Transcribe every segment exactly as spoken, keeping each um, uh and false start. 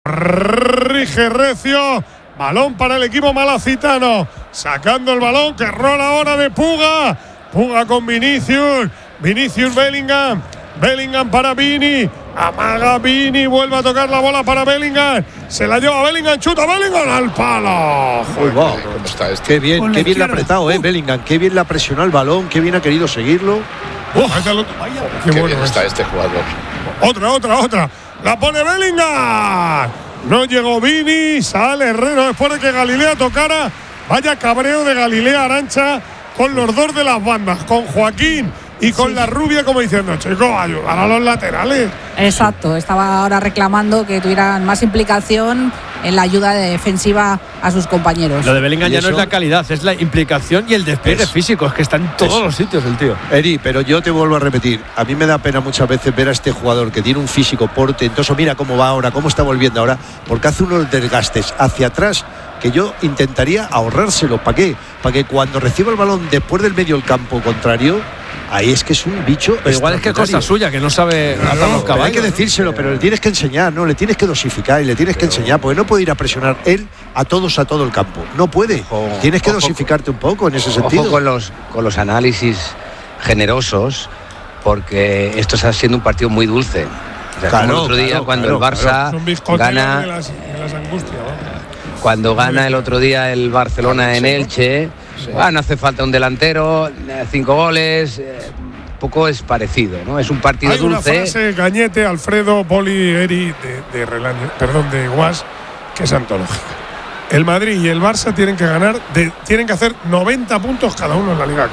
Rige recio. Balón para el equipo malacitano. Sacando el balón que rola ahora de Puga. Puga con Vinicius. Vinicius Bellingham. Bellingham para Vini. Amaga Vini. Vuelve a tocar la bola para Bellingham. Se la lleva Bellingham. Chuta Bellingham al palo. Uy, wow. ¿Cómo está este? Qué bien, qué bien le ha apretado, eh, Bellingham. Qué bien le ha presionado el balón. Qué bien ha querido seguirlo. Uh, qué, qué bueno bien está este jugador. Otra, otra, otra. La pone Bellingham. No llegó Vini. Sale Herrero después de que Galilea tocara. Vaya cabreo de Galilea Arantxa con los dos de las bandas. Con Joaquín y con sí. la rubia como diciendo, chicos, ayudar a los laterales. Exacto, estaba ahora reclamando que tuvieran más implicación en la ayuda defensiva a sus compañeros. Lo de Bellingham ya no es la calidad, es la implicación y el despliegue es, físico, es que está en todos es. los sitios el tío. Eri, pero yo te vuelvo a repetir, a mí me da pena muchas veces ver a este jugador que tiene un físico portentoso, mira cómo va ahora, cómo está volviendo ahora, porque hace unos desgastes hacia atrás que yo intentaría ahorrárselo. ¿Para qué? Para que cuando reciba el balón después del medio del campo contrario, ahí es que es un bicho. Pero igual es que es cosa suya, que no sabe no, atar los caballos. Hay que decírselo, pero le tienes que enseñar, ¿no? Le tienes que dosificar y le tienes pero, que enseñar, porque no puede ir a presionar él a todos a todo el campo. No puede. Ojo, tienes que ojo, dosificarte un poco en ese sentido. Ojo con los, con los análisis generosos, porque esto está siendo un partido muy dulce. O sea, claro, como el otro día claro, cuando claro, el Barça claro. gana. De las, de las angustias, ¿no? Cuando gana el otro día el Barcelona en Elche, sí. bueno, hace falta un delantero, cinco goles, eh, poco es parecido, ¿no? Es un partido Hay dulce. Hay una frase, Cañete, Alfredo, Poli, Eri, de, de Relaño, perdón, de Guas, que es antológica. El Madrid y el Barça tienen que ganar, de, tienen que hacer noventa puntos cada uno en la Liga.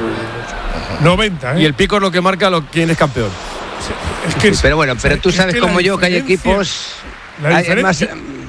noventa, ¿eh? Y el pico es lo que marca lo, quién es campeón. Sí, es que sí, pero bueno, pero tú sabes como yo que hay equipos. La hay, más,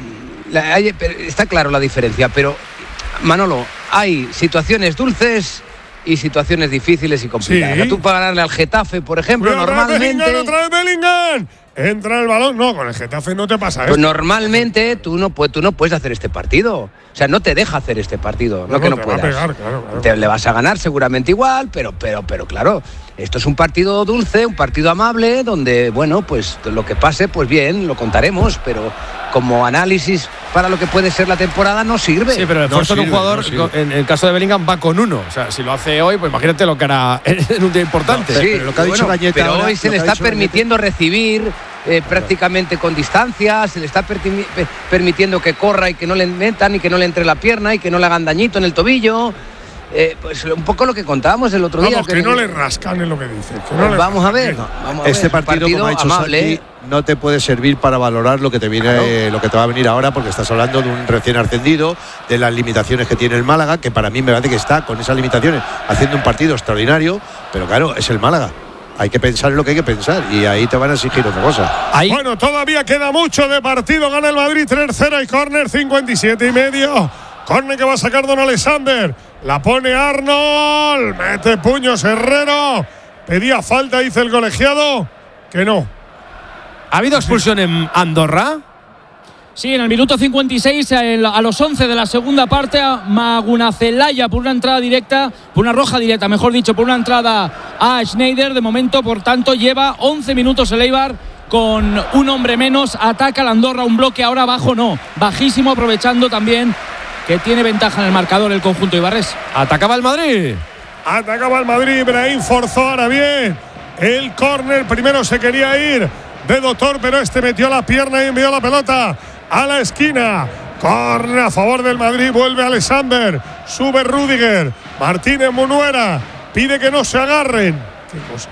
la, hay, está claro la diferencia, pero Manolo, hay situaciones dulces y situaciones difíciles y complicadas. Sí. O sea, tú para ganarle al Getafe, por ejemplo, pero normalmente. Bellingham, otra vez Bellingham. Entra el balón, no, con el Getafe no te pasa eso. Pues normalmente tú no, tú no puedes hacer este partido. O sea, no te deja hacer este partido. No, no que no te puedas. Va a pegar, claro, claro. Te le vas a ganar seguramente igual, pero, pero, pero claro, esto es un partido dulce, un partido amable, donde, bueno, pues lo que pase, pues bien, lo contaremos, pero como análisis para lo que puede ser la temporada no sirve. Sí, pero el esfuerzo no de un jugador, no en el caso de Bellingham, va con uno. O sea, si lo hace hoy, pues imagínate lo que hará en un día importante. No, sí, pero lo que ha dicho bueno, Cañete pero ahora, hoy se le está permitiendo Cañete. recibir eh, prácticamente con distancia, se le está per permitiendo que corra y que no le metan y que no le entre la pierna y que no le hagan dañito en el tobillo. Eh, pues un poco lo que contábamos el otro vamos, día. Que, que no le rascan en lo que dice. Que no pues vamos, a ver, no, vamos a este ver. Partido, partido, como ha dicho amable, Santi, no te puede servir para valorar lo que te viene, claro. lo que te va a venir ahora, porque estás hablando de un recién ascendido, de las limitaciones que tiene el Málaga, que para mí me parece que está con esas limitaciones haciendo un partido extraordinario, pero claro, es el Málaga. Hay que pensar en lo que hay que pensar y ahí te van a exigir otra cosa. Ahí. Bueno, todavía queda mucho de partido. Gana el Madrid tres cero y córner cincuenta y siete y medio. Córner que va a sacar Don Alexander. La pone Arnold. Mete puños Herrero. Pedía falta, dice el colegiado. Que no. ¿Ha habido expulsión en Andorra? Sí, en el minuto cincuenta y seis, a los once de la segunda parte, Magunacelaya por una entrada directa, por una roja directa, mejor dicho, por una entrada a Schneider. De momento, por tanto, lleva once minutos el Eibar con un hombre menos. Ataca el Andorra, un bloque ahora bajo, no, bajísimo, aprovechando también que tiene ventaja en el marcador el conjunto ibarrés. Atacaba el Madrid. Atacaba el Madrid, Ibrahim forzó ahora bien el córner. Primero se quería ir de Doctor, pero este metió la pierna y envió la pelota a la esquina. Córner a favor del Madrid. Vuelve Alexander. Sube Rüdiger. Martínez Munuera. Pide que no se agarren. ¿Qué cosas?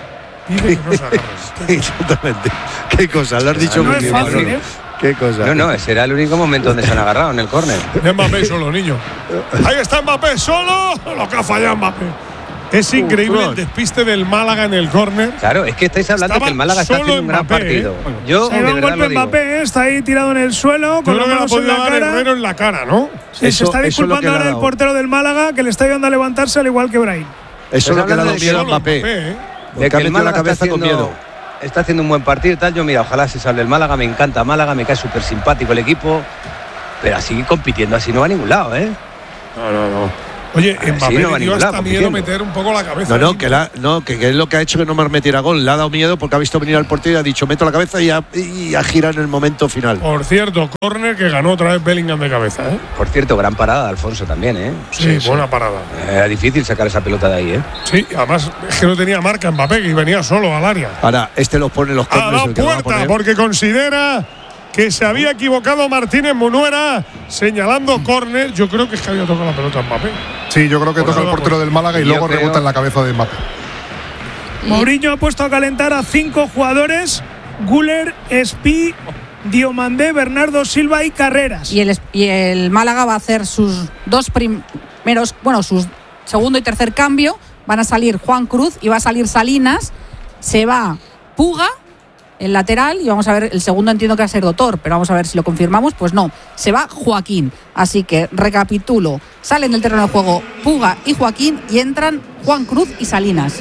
Pide que no se agarren. Exactamente. ¿Qué cosas? Lo has dicho no muy es bien. fácil, ¿eh? ¿Qué cosa? No, no, ese era el único momento donde se han agarrado, en el córner. Mbappé solo, niño. Ahí está Mbappé solo. Lo que ha fallado Mbappé. Es increíble el despiste del Málaga en el córner. Claro, es que estáis hablando Estaba que el Málaga está haciendo un gran Mbappé, partido. ¿eh? Yo, se da un golpe Mbappé, está ahí tirado en el suelo, con las manos en la cara. Herrero en la cara, ¿no? Sí, eso, se está disculpando ahora el portero del Málaga, que le está ayudando a levantarse al igual que Brahim. Eso es lo que le ha dado miedo a Mbappé. Mbappé ¿eh? De que ha metido la cabeza haciendo, con miedo. Está haciendo un buen partido y tal. Yo, mira, ojalá se salve el Málaga. Me encanta Málaga, me cae súper simpático el equipo. Pero así compitiendo, así no va a ningún lado, ¿eh? No, no, no. Oye, Mbappé sí, no le dio hasta miedo meter un poco la cabeza. No, no, que, la, no que, que es lo que ha hecho que no me metiera gol. Le ha dado miedo porque ha visto venir al portero y ha dicho, meto la cabeza y ha, y ha girado en el momento final. Por cierto, córner que ganó otra vez Bellingham de cabeza, ¿eh? Por cierto, gran parada de Alfonso también, ¿eh? Sí, sí buena sí. parada. Era difícil sacar esa pelota de ahí, ¿eh? Sí, además es que no tenía marca Mbappé, que venía solo al área. Ahora, este los pone los corners. Ha dado puerta porque considera que se había equivocado Martínez Munuera señalando córner. Yo creo que es que había tocado la pelota Mbappé. Sí, yo creo que toca el portero del Málaga y yo luego creo... rebota en la cabeza de Mbappé. Mourinho ha puesto a calentar a cinco jugadores: Güler, Espí, Diomandé, Bernardo Silva y Carreras. Y el, y el Málaga va a hacer sus dos primeros, bueno, sus segundo y tercer cambio. Van a salir Juan Cruz y va a salir Salinas. Se va Puga, el lateral, y vamos a ver, el segundo entiendo que va a ser Dotor, pero vamos a ver si lo confirmamos. Pues no, se va Joaquín. Así que recapitulo, salen del terreno de juego Puga y Joaquín y entran Juan Cruz y Salinas.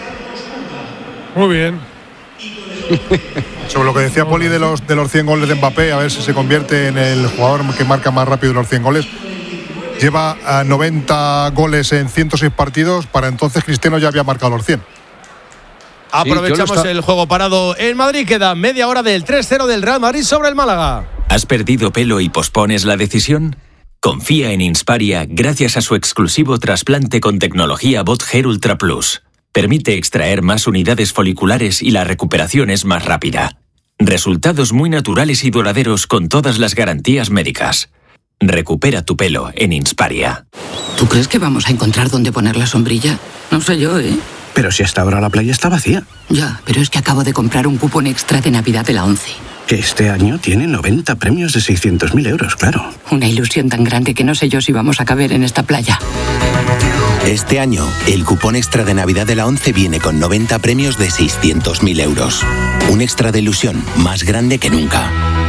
Muy bien. Sobre lo que decía Poli de los, de los cien goles de Mbappé, a ver si se convierte en el jugador que marca más rápido los cien goles. Lleva a noventa goles en ciento seis partidos, para entonces Cristiano ya había marcado los cien. Aprovechamos sí, está... el juego parado en Madrid. Queda media hora del tres cero del Real Madrid sobre el Málaga. ¿Has perdido pelo y pospones la decisión? Confía en Insparia gracias a su exclusivo trasplante con tecnología Bot Hair Ultra Plus. Permite extraer más unidades foliculares y la recuperación es más rápida. Resultados muy naturales y duraderos con todas las garantías médicas. Recupera tu pelo en Insparia. ¿Tú crees que vamos a encontrar dónde poner la sombrilla? No sé yo, ¿eh? Pero si hasta ahora la playa está vacía. Ya, pero es que acabo de comprar un cupón extra de Navidad de la ONCE. Que este año tiene noventa premios de seiscientos mil euros, claro. Una ilusión tan grande que no sé yo si vamos a caber en esta playa. Este año, el cupón extra de Navidad de la ONCE viene con noventa premios de seiscientos mil euros. Un extra de ilusión más grande que nunca.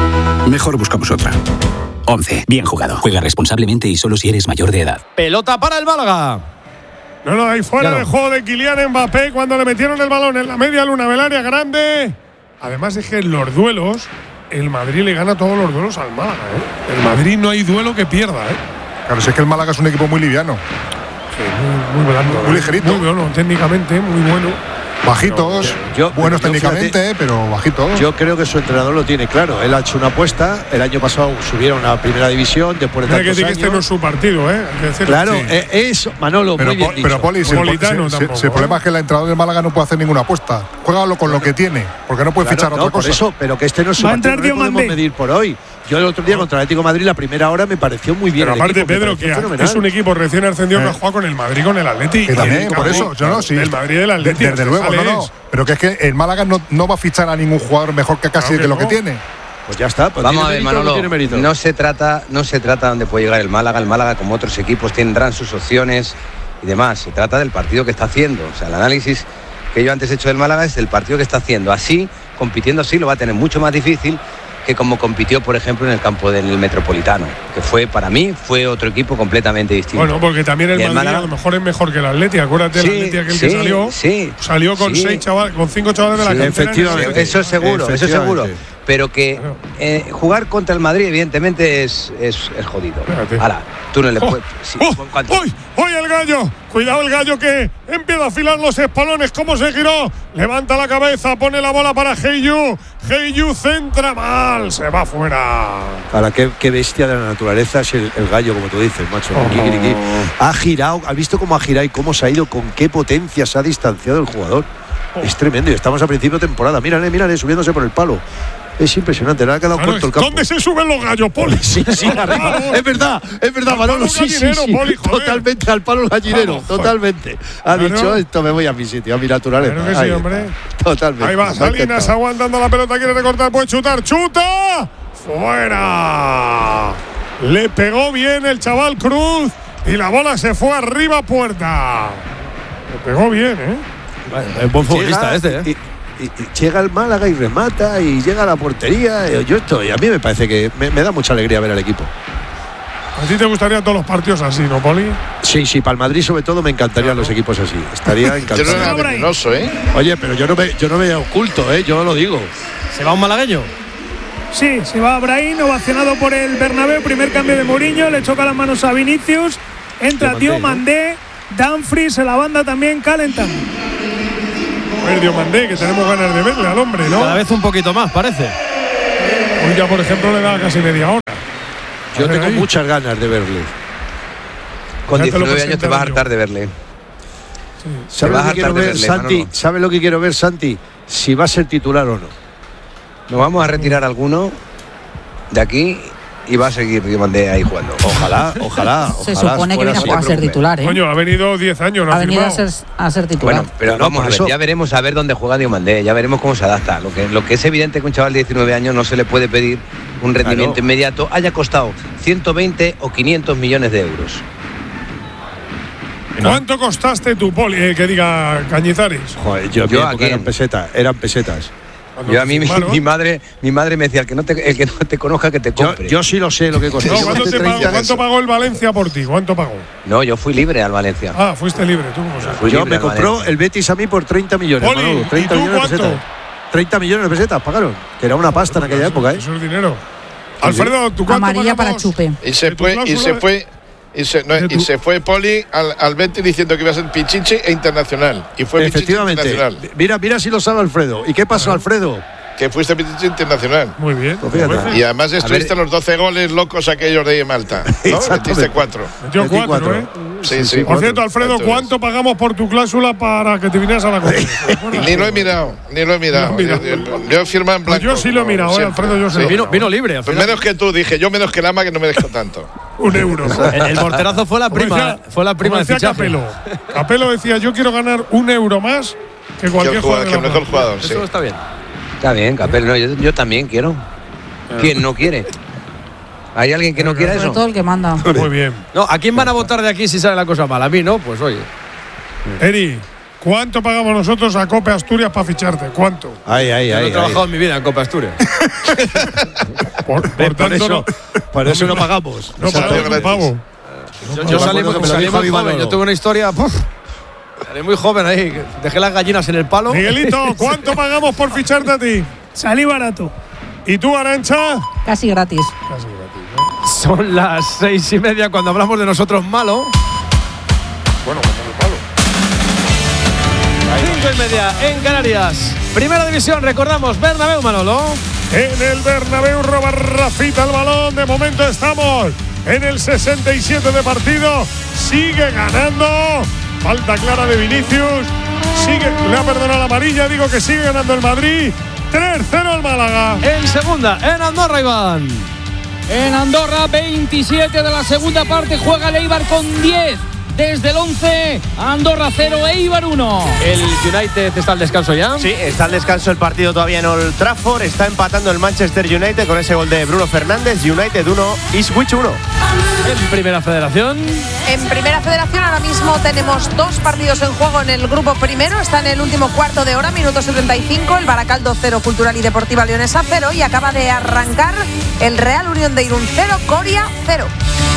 Mejor buscamos otra. ONCE, bien jugado. Juega responsablemente y solo si eres mayor de edad. Pelota para el Málaga. No, no, ahí fuera claro. de juego de Kylian Mbappé cuando le metieron el balón en la media luna del área grande. Además es que en los duelos, el Madrid le gana todos los duelos al Málaga, ¿eh? El Madrid no hay duelo que pierda, ¿eh? Claro, si es que el Málaga es un equipo muy liviano. Sí, muy, muy blando. Muy, muy ligerito. Muy bueno, técnicamente, muy bueno. Bajitos, yo, buenos yo, técnicamente, fíjate, pero bajitos. Yo creo que su entrenador lo tiene claro. Él ha hecho una apuesta. El año pasado subieron a primera división después de tantos que años. Que este no es su partido, ¿eh? Claro, sí. eh, eso, Manolo, pero, muy bien Pero, dicho. Poli, si, el, si, si, si el problema es que el entrenador del Málaga no puede hacer ninguna apuesta. Juégalo con lo que tiene, porque no puede claro, fichar no, otra por cosa. Eso, pero que este no es su partido, no le podemos medir por hoy. Yo el otro día contra el Atlético de Madrid, la primera hora me pareció muy bien. Pero aparte, equipo, Pedro, que fenomenal. Es un equipo recién ascendido eh. que juega con el Madrid, con el Atlético. Que también, por eso, yo no, sí. El Madrid y el Atlético. Desde luego, no, no. Pero que es que el Málaga no, no va a fichar a ningún jugador mejor que casi claro que, que lo no. que tiene. Pues ya está. Pues Vamos a ver, Manolo, no, no se trata, no se trata de dónde puede llegar el Málaga. El Málaga, como otros equipos, tendrán sus opciones y demás. Se trata del partido que está haciendo. O sea, el análisis que yo antes he hecho del Málaga es el partido que está haciendo. Así, compitiendo así, lo va a tener mucho más difícil que como compitió, por ejemplo, en el campo del Metropolitano, que fue, para mí, fue otro equipo completamente distinto. Bueno, porque también el, el Madrid Málaga, a lo mejor es mejor que el Atleti. Acuérdate sí, el Atleti aquel sí, que salió. Sí, salió con sí. seis chavales, con cinco chavales de la sí, cantera. Efectivamente. Eso es seguro, eso es seguro. Pero que claro. eh, jugar contra el Madrid, evidentemente, es, es, es jodido. Ahora, tú no le oh, puedes. Sí, oh, ¡Hoy! ¡Hoy el gallo! Cuidado el gallo que empieza a afilar los espalones. ¿Cómo se giró? Levanta la cabeza, pone la bola para Heiyu. Heiyu centra mal, se va fuera. Ahora, qué, qué bestia de la naturaleza es el, el gallo, como tú dices, macho. Oh. Ha girado, has visto cómo ha girado y cómo se ha ido, con qué potencia se ha distanciado el jugador. Oh. Es tremendo y estamos a principio de temporada. Mírale, mírale, subiéndose por el palo. Es impresionante, le ha quedado claro, corto el campo. ¿Dónde se suben los gallos, Poli? Sí, sí, arriba. Es verdad, es verdad, Manolo. Sí, sí, sí. Poli, totalmente al palo gallinero, Vamos, totalmente. Ha claro. dicho esto, me voy a mi sitio, a mi naturaleza. Claro que sí, hombre. Totalmente. Ahí va Salinas aguantando la pelota, quiere recortar, puede chutar, chuta. Fuera. Le pegó bien el chaval Cruz y la bola se fue arriba puerta. Le pegó bien, ¿eh? Bueno, es buen futbolista este, ¿eh? Y, Y, y llega el Málaga y remata y llega a la portería. Yo estoy, a mí me parece que me, me da mucha alegría ver al equipo. ¿A ti te gustarían todos los partidos así, no, Poli? Sí, sí, para el Madrid sobre todo me encantarían claro. los equipos así. Estaría encantado. Yo no era venenoso, ¿eh? Oye, pero yo no me, yo no me oculto, ¿eh? Yo lo digo. ¿Se va un malagueño? Sí, se va Brahim, ovacionado por el Bernabéu. Primer cambio de Mourinho, le choca las manos a Vinicius. Entra Diomandé, Dumfries en la banda también calentando. El Diomandé, que tenemos ganas de verle al hombre, ¿no? Cada vez un poquito más, parece. Hoy ya, por ejemplo, le da casi media hora. Yo tengo ahí muchas ganas de verle. Con diecinueve años te vas a hartar de verle. Sí. ¿Sabes lo que quiero ver, verle, Santi? Manolo. ¿Sabes lo que quiero ver, Santi? Si va a ser titular o no. Nos vamos a retirar alguno de aquí y va a seguir Diomandé ahí jugando. Ojalá, ojalá. Se ojalá supone que viene a ser titular, ¿eh? Coño, ha venido diez años, no ha, ha venido a ser, a ser titular. Bueno, pero no, vamos a ver, eso. ya veremos a ver dónde juega Diomandé, ya veremos cómo se adapta. Lo que, lo que es evidente que un chaval de diecinueve años no se le puede pedir un rendimiento claro. inmediato, haya costado ciento veinte o quinientos millones de euros. ¿Cuánto costaste tu poli? Eh, que diga Cañizares. Joder, yo, yo aquí eran pesetas, eran pesetas. Yo a mí mi, mi madre mi madre me decía el que no te, el que no te conozca que te compre. Yo, yo sí lo sé lo que costó. No, ¿cuánto, te pagó, ¿Cuánto pagó el Valencia por ti? ¿Cuánto pagó? No, yo fui libre al Valencia. Ah, fuiste libre, tú. O sea, fui yo me compró Valencia. El Betis a mí por treinta millones. Poli, Manolo, treinta ¿y tú millones cuánto? de pesetas. treinta millones de pesetas pagaron, que era una pasta en aquella época, ¿eh? Eso es dinero. Alfredo, ¿tú cuánto Amarilla pagamos? para Chupe. Y se fue y se fue Y se, no, y se fue Poli al, al Betis diciendo que iba a ser Pichichi e internacional. Y fue efectivamente. Pichichi internacional. Mira, mira si lo sabe Alfredo. ¿Y qué pasó, ah. Alfredo? Que fuiste Pichichi internacional. Muy bien. Pues y además estuviste los doce goles locos aquellos de Malta, ¿no? Metiste cuatro. Metió cuatro, cuatro, ¿eh? Sí, sí. Por cierto, Alfredo, ¿cuánto pagamos por tu cláusula para que te vinieras a la Copa? Ni lo he mirado, ni lo he mirado. No, yo, yo, yo he firmado en blanco. Pues yo sí lo he mirado, ¿eh, Alfredo? Yo sí. Sí. Vino, vino libre. Pues menos que tú, dije. Yo menos que Lama, que no merezco tanto. Un euro. el, el porterazo fue la prima. Decía, fue la prima de fichaje. Capello. Capello decía, yo quiero ganar un euro más que cualquier jugador. Que el mejor jugador, sí. Eso está bien. Está bien, Capello. No, yo, yo también quiero. ¿Quién no quiere? ¿Hay alguien que no quiera eso? Todo el que manda. Muy bien. No, ¿a quién van a votar de aquí si sale la cosa mal? A mí, ¿no? Pues oye. Eri, ¿cuánto pagamos nosotros a Cope Asturias para ficharte? ¿Cuánto? Ay, ay, yo ay. No he ay, trabajado ay. en mi vida en Cope Asturias. por, por, por, tanto, eso, no, por eso no pagamos. No pagamos, no pagamos. Yo, yo salí, me salí muy joven. Yo tuve una historia. Puf, salí muy joven ahí. Dejé las gallinas en el palo. Miguelito, ¿cuánto pagamos por ficharte a ti? Salí barato. ¿Y tú, Arantxa? Casi gratis. Casi gratis, ¿no? Son las seis y media cuando hablamos de nosotros malo. Bueno, con el palo. Cinco y media en Canarias. Primera división, recordamos, Bernabéu, Manolo. En el Bernabéu roba Rafita el balón. De momento estamos en el sesenta y siete de partido. Sigue ganando. Falta clara de Vinicius. Sigue, le ha perdonado la amarilla. Digo que sigue ganando el Madrid. tres cero al Málaga. En segunda, en Andorra, Iván. En Andorra, veintisiete de la segunda parte. Juega el Eibar con diez. Desde el once, Andorra cero, Eibar uno. ¿El United está al descanso ya? Sí, está al descanso el partido todavía en Old Trafford. Está empatando el Manchester United con ese gol de Bruno Fernández. United uno, Ipswich uno. En Primera Federación. En Primera Federación ahora mismo tenemos dos partidos en juego en el grupo primero. Está en el último cuarto de hora, minuto setenta y cinco. El Baracaldo cero, Cultural y Deportiva Leonesa cero. Y acaba de arrancar el Real Unión de Irún cero, Coria cero.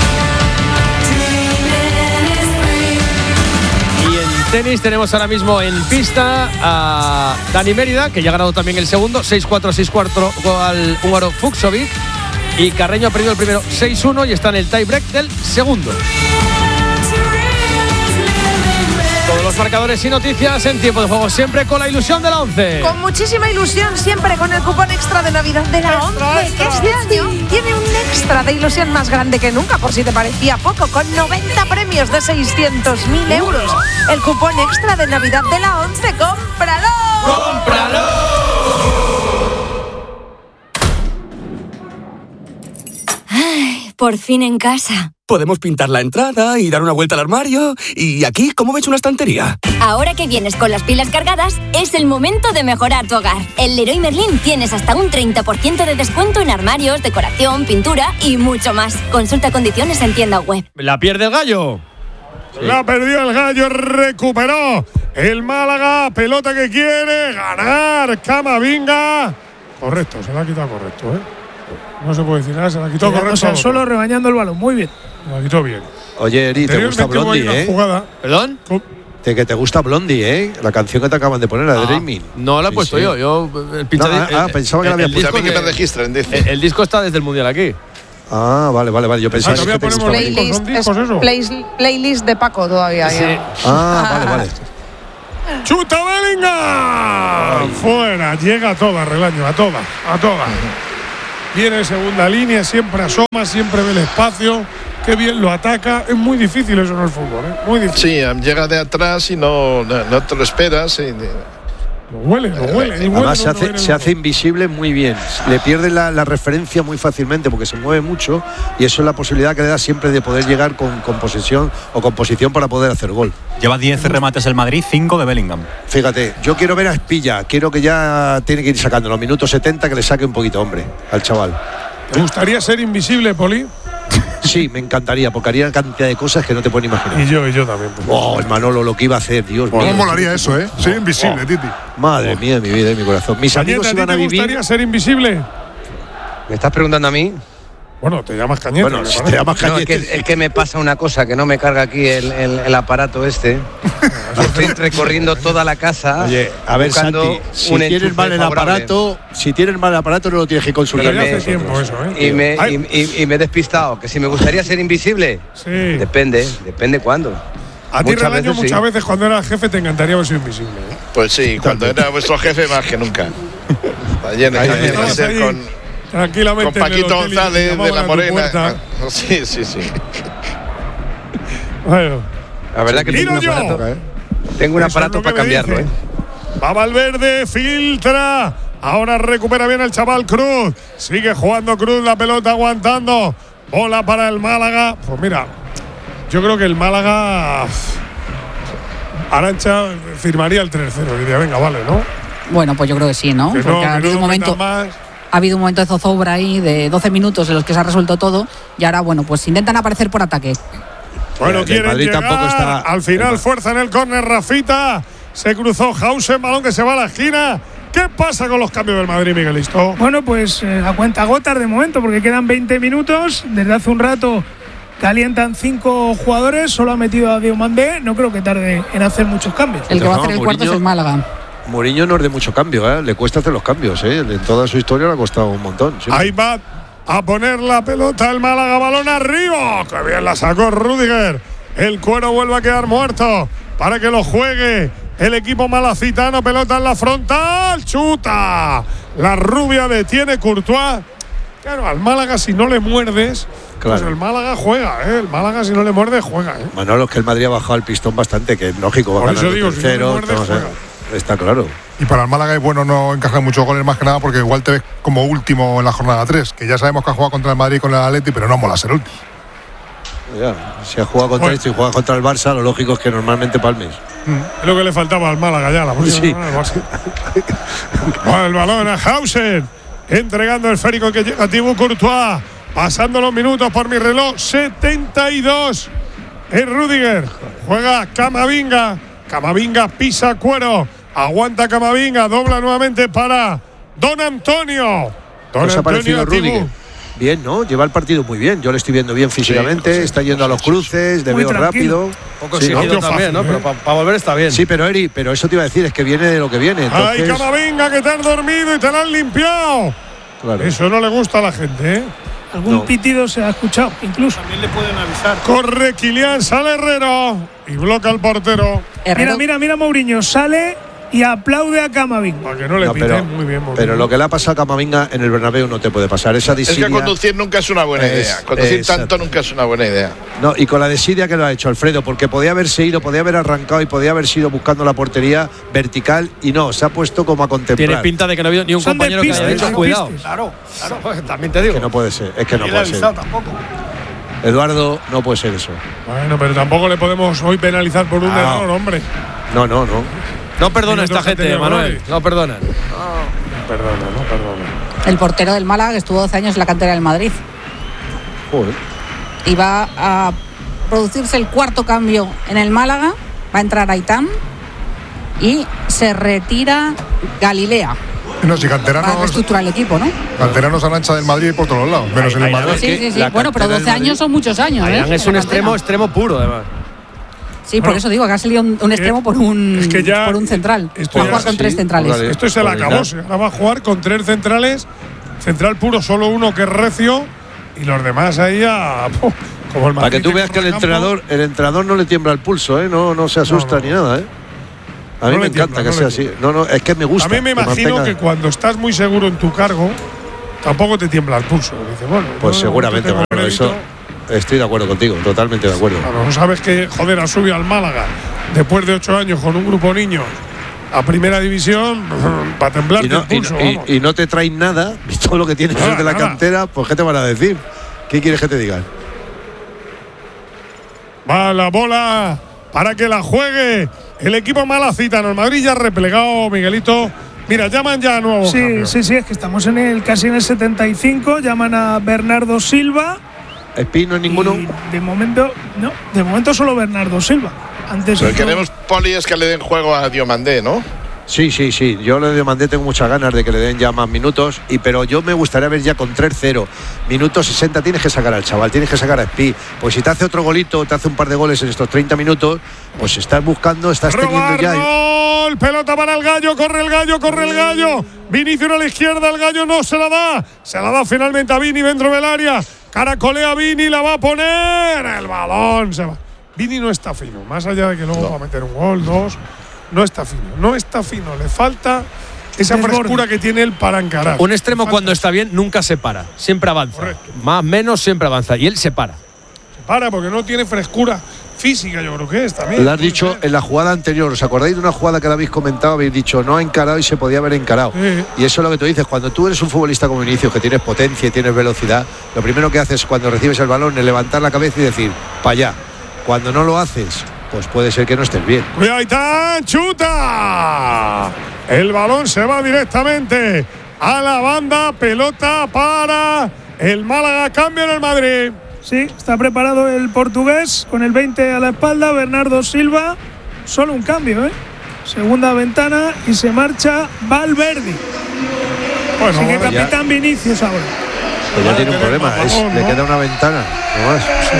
Tenis, tenemos ahora mismo en pista a Dani Mérida, que ya ha ganado también el segundo, seis cuatro, seis cuatro al húngaro Fucsovic, y Carreño ha perdido el primero seis uno y está en el tie-break del segundo. Todos los marcadores y noticias en tiempo de juego, siempre con la ilusión de la once. Con muchísima ilusión, siempre con el cupón extra de Navidad de la once, que este año tiene un extra de ilusión más grande que nunca, por si te parecía poco, con noventa premios de seiscientos mil euros. El cupón extra de Navidad de la once, ¡cómpralo! ¡Cómpralo! Ay, por fin en casa. Podemos pintar la entrada y dar una vuelta al armario. Y aquí, ¿cómo ves una estantería? Ahora que vienes con las pilas cargadas, es el momento de mejorar tu hogar. En Leroy Merlin tienes hasta un treinta por ciento de descuento en armarios, decoración, pintura y mucho más. Consulta condiciones en tienda web. La pierde el gallo. Sí. La perdió el gallo, recuperó el Málaga. Pelota que quiere ganar Camavinga. Correcto, se la ha quitado correcto, ¿eh? No se puede decir nada, se la quitó correcto. O sea, solo rebañando el balón, muy bien. Se la quitó bien. Oye, Eri, ¿te gusta Blondie, eh? Jugada. ¿Perdón? De que te gusta Blondie, ¿eh? La canción que te acaban de poner, la de ah, Dreaming. No la he puesto sí, sí. yo. Yo el pinchadisco. No, ah, ah, pensaba que la había puesto. Aquí me registran, dice. El, el disco está desde el Mundial aquí. Ah, vale, vale, vale. Yo pensaba Ah, que ponemos Playlist, con discos, es eso. plays- playlist de Paco todavía. Sí. ya. Ah, vale, vale. ¡Chuta Bellingham! Fuera, llega a todas, Relaño, a todas, a todas. Viene en segunda línea, siempre asoma, siempre ve el espacio. Qué bien lo ataca. Es muy difícil eso en el fútbol, ¿eh? Muy difícil. Sí, llega de atrás y no, no, no te lo esperas. Y, lo huele, lo huele. Además se hace, se hace invisible muy bien. Le pierde la, la referencia muy fácilmente porque se mueve mucho y eso es la posibilidad que le da siempre de poder llegar con, con posesión o con posición para poder hacer gol. Lleva diez remates el Madrid, cinco de Bellingham. Fíjate, yo quiero ver a Espilla. Quiero que ya tiene que ir sacando los minutos setenta, que le saque un poquito, hombre, al chaval. ¿Te gustaría ser invisible, Poli? Sí, me encantaría, porque haría cantidad de cosas que no te pueden imaginar. Y yo, y yo también. Oh, el Manolo, lo que iba a hacer, Dios mío. ¿Cómo molaría eso, eh? Ser invisible, Oh. Titi. Madre mía de mi vida y mi corazón. Mis Cañete, amigos ¿a ti iban a te vivir. gustaría ser invisible? ¿Me estás preguntando a mí? Bueno, te llamas Cañete. Bueno, me si parece. te llamas No, es Cañete. que, es que me pasa una cosa, que no me carga aquí el, el- el aparato este. Estoy recorriendo toda la casa. Oye, a ver, buscando Santi, si un tienes enchufe mal el favorable. aparato, si tienes mal el aparato no lo tienes que consultar. Pero ya con hace nosotros. tiempo eso, ¿eh? Y me, Ay. y, y- y me he despistado. Que si me gustaría ser invisible, Sí. depende, depende cuándo. A ti, Muchas Relaño, veces sí. muchas veces cuando eras jefe te encantaría haber sido invisible. ¿eh? pues sí, cuando era vuestro jefe más que nunca. Ayer Ahí en estabas ser ahí, con, tranquilamente con en el Paquito hotel y te González de llamaban la a tu Morena. puerta. Sí, sí, sí. Bueno, La verdad que tengo Tiro un yo. aparato, tengo un Eso es aparato lo que para me cambiarlo. dice. ¿eh? Va Valverde, filtra. Ahora recupera bien el chaval Cruz. Sigue jugando Cruz, la pelota aguantando. Bola para el Málaga. Pues mira, yo creo que el Málaga. Arantxa firmaría el tres cero. Diría, venga, vale, ¿no? Bueno, pues yo creo que sí, ¿no? Que no, Porque que ha habido no un momento. metan más. Ha habido un momento de zozobra ahí de doce minutos en los que se ha resuelto todo y ahora, bueno, pues intentan aparecer por ataque. Bueno, El quieren Madrid llegar. tampoco está- Al final, el- fuerza en el córner, Rafita. Se cruzó Hausen, balón que se va a la esquina. ¿Qué pasa con los cambios del Madrid, Miguelito? Bueno, pues eh, a cuenta gotas de momento, porque quedan veinte minutos. Desde hace un rato calientan cinco jugadores, solo ha metido a Diomandé. No creo que tarde en hacer muchos cambios. El que va a No, hacer el cuarto es Mourinho- el Málaga. Mourinho no es de mucho cambio, ¿eh? Le cuesta hacer los cambios, ¿eh? En toda su historia le ha costado un montón. siempre. Ahí va a poner la pelota el Málaga, balón arriba. ¡Qué bien la sacó Rüdiger! El cuero vuelve a quedar muerto para que lo juegue el equipo malacitano. Pelota en la frontal, chuta. La rubia detiene Courtois. Claro, al Málaga si no le muerdes, Claro. pues el Málaga juega, ¿eh? El Málaga si no le muerdes, juega, ¿eh? Manolo, es que el Madrid ha bajado el pistón bastante, que es lógico, va Por eso ganando digo, si no le tercero, muerde, vamos a ver. juega. Está claro. Y para el Málaga es bueno no encajar muchos goles más que nada porque igual te ves como último en la jornada tres, que ya sabemos que ha jugado contra el Madrid y con el Atleti, pero no mola ser último. Ya, si ha jugado contra Bueno. esto y juega contra el Barça, lo lógico es que normalmente palmes. Es lo que le faltaba al Málaga ya, la próxima Sí. jornada, el Barça. Bueno, el balón a Hausen, entregando el esférico que llega a Thibaut Courtois, pasando los minutos por mi reloj, setenta y dos. Es Rüdiger, juega Camavinga, Camavinga pisa cuero, aguanta Camavinga, dobla nuevamente para Don Antonio. Don ¿Nos ha parecido a Thibaut. Rüdiger? Bien, ¿no? Lleva el partido muy bien. Yo le estoy viendo bien físicamente, sí, está yendo a los cruces, le Muy veo tranquilo. rápido. Poco Sí, ¿no? exigido Tío también, fácil, ¿no? ¿eh? Pero para volver está bien. Sí, pero Eri, pero eso te iba a decir, es que viene de lo que viene. Ay, Entonces, Camavinga, que te has dormido y te la han limpiado. claro. Eso no le gusta a la gente, ¿eh? Algún No. pitido se ha escuchado, incluso. Corre Kylian, sale Herrero y bloca al portero. Mira, mira, mira, Mourinho sale y aplaude a Camavinga. Para que no le No, piten pero, muy bien. Mourinho. pero lo que le ha pasado a Camavinga en el Bernabéu no te puede pasar. Esa Es que disidia. conducir nunca es una buena Es- idea. Conducir exacto. tanto nunca es una buena idea. No, y con la desidia que lo ha hecho Alfredo, porque podía haberse ido, podía haber arrancado y podía haber sido buscando la portería vertical y no, se ha puesto como a contemplar. Tiene pinta de que no ha habido ni un Son compañero que haya despistes, dicho cuidado. despistes. Claro, claro. También te digo. Que no puede ser, es que no Ni le ha puede ser. avisado tampoco. Eduardo, no puede ser eso. Bueno, pero tampoco le podemos hoy penalizar por un Ah. error, hombre. No, no, no. No perdona Minutos esta que gente, tenía Manuel. errores. No perdonan. Perdona, no, perdona. El portero del Málaga que estuvo doce años en la cantera del Madrid. Joder. Y va a producirse el cuarto cambio en el Málaga. Va a entrar Aitán y se retira Galilea. No, si Va a canteranos, reestructurar el equipo, ¿no? canteranos Arancha del Madrid por todos los lados, menos en el Madrid. Sí, sí, sí. la Bueno, pero cantera del doce años Madrid- son muchos años, ¿eh? Ayan es En un la extremo, cantera. extremo puro, además. Sí, por Bueno, eso digo que ha salido un, un extremo por un, es que ya- por un central. esto Va a ya jugar con sí, tres centrales. vale. Esto es el Coordinar. acabose. Ahora va a jugar con tres centrales. Central puro, solo uno que es recio. y los demás ahí a, como el Para que tú veas que el campo. entrenador, el entrenador no le tiembla el pulso, ¿eh? no, no se asusta no, no. ni nada. ¿eh? A mí no me encanta tiembla, que no sea así. No, no, es que me gusta. A mí me imagino que, que cuando estás muy seguro en tu cargo, tampoco te tiembla el pulso. Dice, bueno, pues no, seguramente, no bueno, eso estoy de acuerdo contigo, totalmente de acuerdo. Claro, no sabes que, joder, ha subido al Málaga después de ocho años con un grupo de niños a primera división para temblar y no, el pulso. Y, y, y no te traen nada, y todo lo que tienes nada, de la nada. cantera, pues ¿qué te van a decir? ¿Qué quieres que te digan? Va la bola para que la juegue el equipo malacitano. El Madrid ya replegado, Miguelito. Mira, llaman ya a nuevo. Sí, cambio. sí, sí, es que estamos en el casi en el setenta y cinco. Llaman a Bernardo Silva. ¿Espino en ninguno? Y de momento, no, de momento solo Bernardo Silva. Antes Lo que queremos, Poli, es que le den juego a Diomandé, ¿no? Sí, sí, sí. Yo le Diomandé tengo muchas ganas de que le den ya más minutos, y pero yo me gustaría ver ya con tres cero. Minutos sesenta tienes que sacar al chaval, tienes que sacar a Espí. Pues si te hace otro golito, te hace un par de goles en estos treinta minutos, pues estás buscando, estás Robar, teniendo ya. Gol, pelota para el Gallo, corre el Gallo, corre el Gallo. Vinicius a la izquierda, el Gallo no se la da. Se la da finalmente a Vini dentro del área. Caracolea Vini, la va a poner. El balón se va. Vini no está fino, más allá de que luego no. va a meter un gol, dos. No está fino, no está fino. Le falta esa Desborde. frescura que tiene él para encarar. Un extremo cuando está bien nunca se para, siempre avanza. Correcto. Más menos siempre avanza y él se para. Se para porque no tiene frescura física, yo creo que es también. Lo has dicho en la jugada anterior, ¿os acordáis de una jugada que la habéis comentado? Habéis dicho, no ha encarado y se podía haber encarado. Sí. Y eso es lo que tú dices, cuando tú eres un futbolista como Vinicius, que tienes potencia y tienes velocidad, lo primero que haces cuando recibes el balón es levantar la cabeza y decir, para allá. Cuando no lo haces, pues puede ser que no estés bien. Cuidado, Aitán, chuta. El balón se va directamente a la banda, pelota para el Málaga, cambio en el Madrid. Sí, está preparado el portugués con el veinte a la espalda, Bernardo Silva. Solo un cambio, ¿eh? Segunda ventana y se marcha Valverde. Bueno, así que capitán ya. Vinicius ahora. Pues ya tiene un problema, es, ¿no? Le queda una ventana. No más. Sí.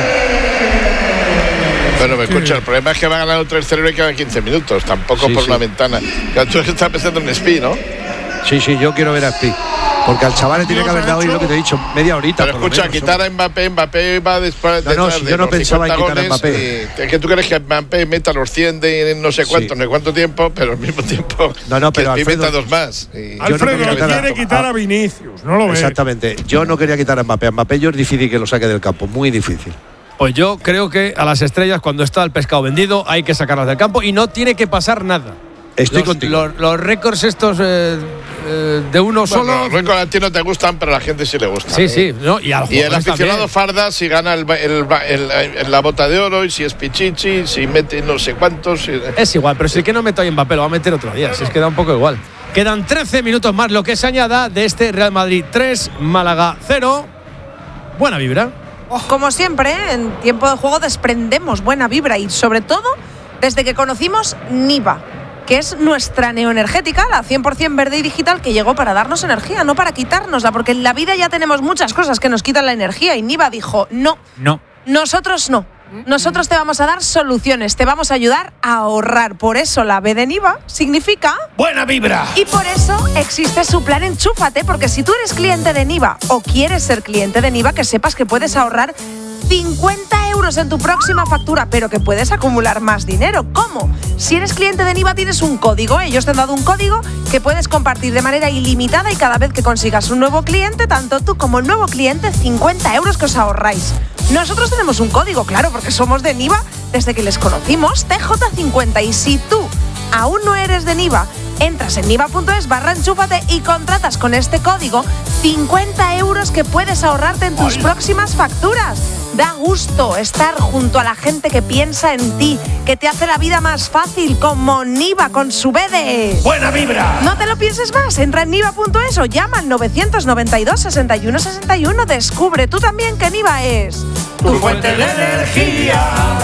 Bueno, me escucha, el problema es que va a ganar un tres cero y quedan quince minutos, tampoco sí, por sí. una ventana. Tú estás pensando en Espí, ¿no? Sí, sí, yo quiero ver a Espí. Porque al chaval le tiene que haber dado hoy lo que te he dicho, media horita. Pero escucha, menos, quitar a Mbappé, Mbappé va después no, no, si de yo no pensaba en quitar a Mbappé. Es que tú crees que Mbappé meta los cien de no sé cuánto, sí. no sé cuánto tiempo, pero al mismo tiempo no, no, pero que Alfredo, meta dos más. Y Alfredo no quiere quitar, quitar a Vinicius, no lo ves. Exactamente, yo no quería quitar a Mbappé. A Mbappé yo es difícil que lo saque del campo, muy difícil. Pues yo creo que a las estrellas, cuando está el pescado vendido, hay que sacarlas del campo y no tiene que pasar nada. Estoy los, contigo. Los, los récords estos eh, eh, de uno bueno, solo. Los récords a ti no te gustan, pero a la gente sí le gustan. Sí, ¿eh? sí. No, y, al y el aficionado también. Farda, si gana el, el, el, el, la bota de oro, y si es Pichichi, si mete no sé cuántos. Si... Es igual, pero si el que no meto ahí Mbappé lo va a meter otro día. Si es que da un poco igual. Quedan trece minutos más lo que se añada de este Real Madrid tres, Málaga cero. Buena vibra. Como siempre, en tiempo de juego desprendemos buena vibra y sobre todo desde que conocimos Niva, que es nuestra neoenergética, la cien por ciento verde y digital, que llegó para darnos energía, no para quitárnosla, porque en la vida ya tenemos muchas cosas que nos quitan la energía y Niva dijo, no, no, nosotros no. Nosotros te vamos a dar soluciones, te vamos a ayudar a ahorrar. Por eso la B de Niva significa buena vibra. Y por eso existe su plan Enchúfate, porque si tú eres cliente de Niva o quieres ser cliente de Niva, que sepas que puedes ahorrar cincuenta euros en tu próxima factura, pero que puedes acumular más dinero. ¿Cómo? Si eres cliente de Niva tienes un código, ellos te han dado un código que puedes compartir de manera ilimitada y cada vez que consigas un nuevo cliente, tanto tú como el nuevo cliente, cincuenta euros que os ahorráis. Nosotros tenemos un código, claro, porque somos de Niva desde que les conocimos, T J cincuenta, y si tú aún no eres de Niva, entras en niva.es barra enchúfate y contratas con este código cincuenta euros que puedes ahorrarte en tus Ay. próximas facturas. Da gusto estar junto a la gente que piensa en ti, que te hace la vida más fácil, como Niva con su B de buena vibra. No te lo pienses más, entra en niva.es o llama al novecientos noventa y dos, sesenta y uno sesenta y uno. Descubre tú también que Niva es tu fuente de energía.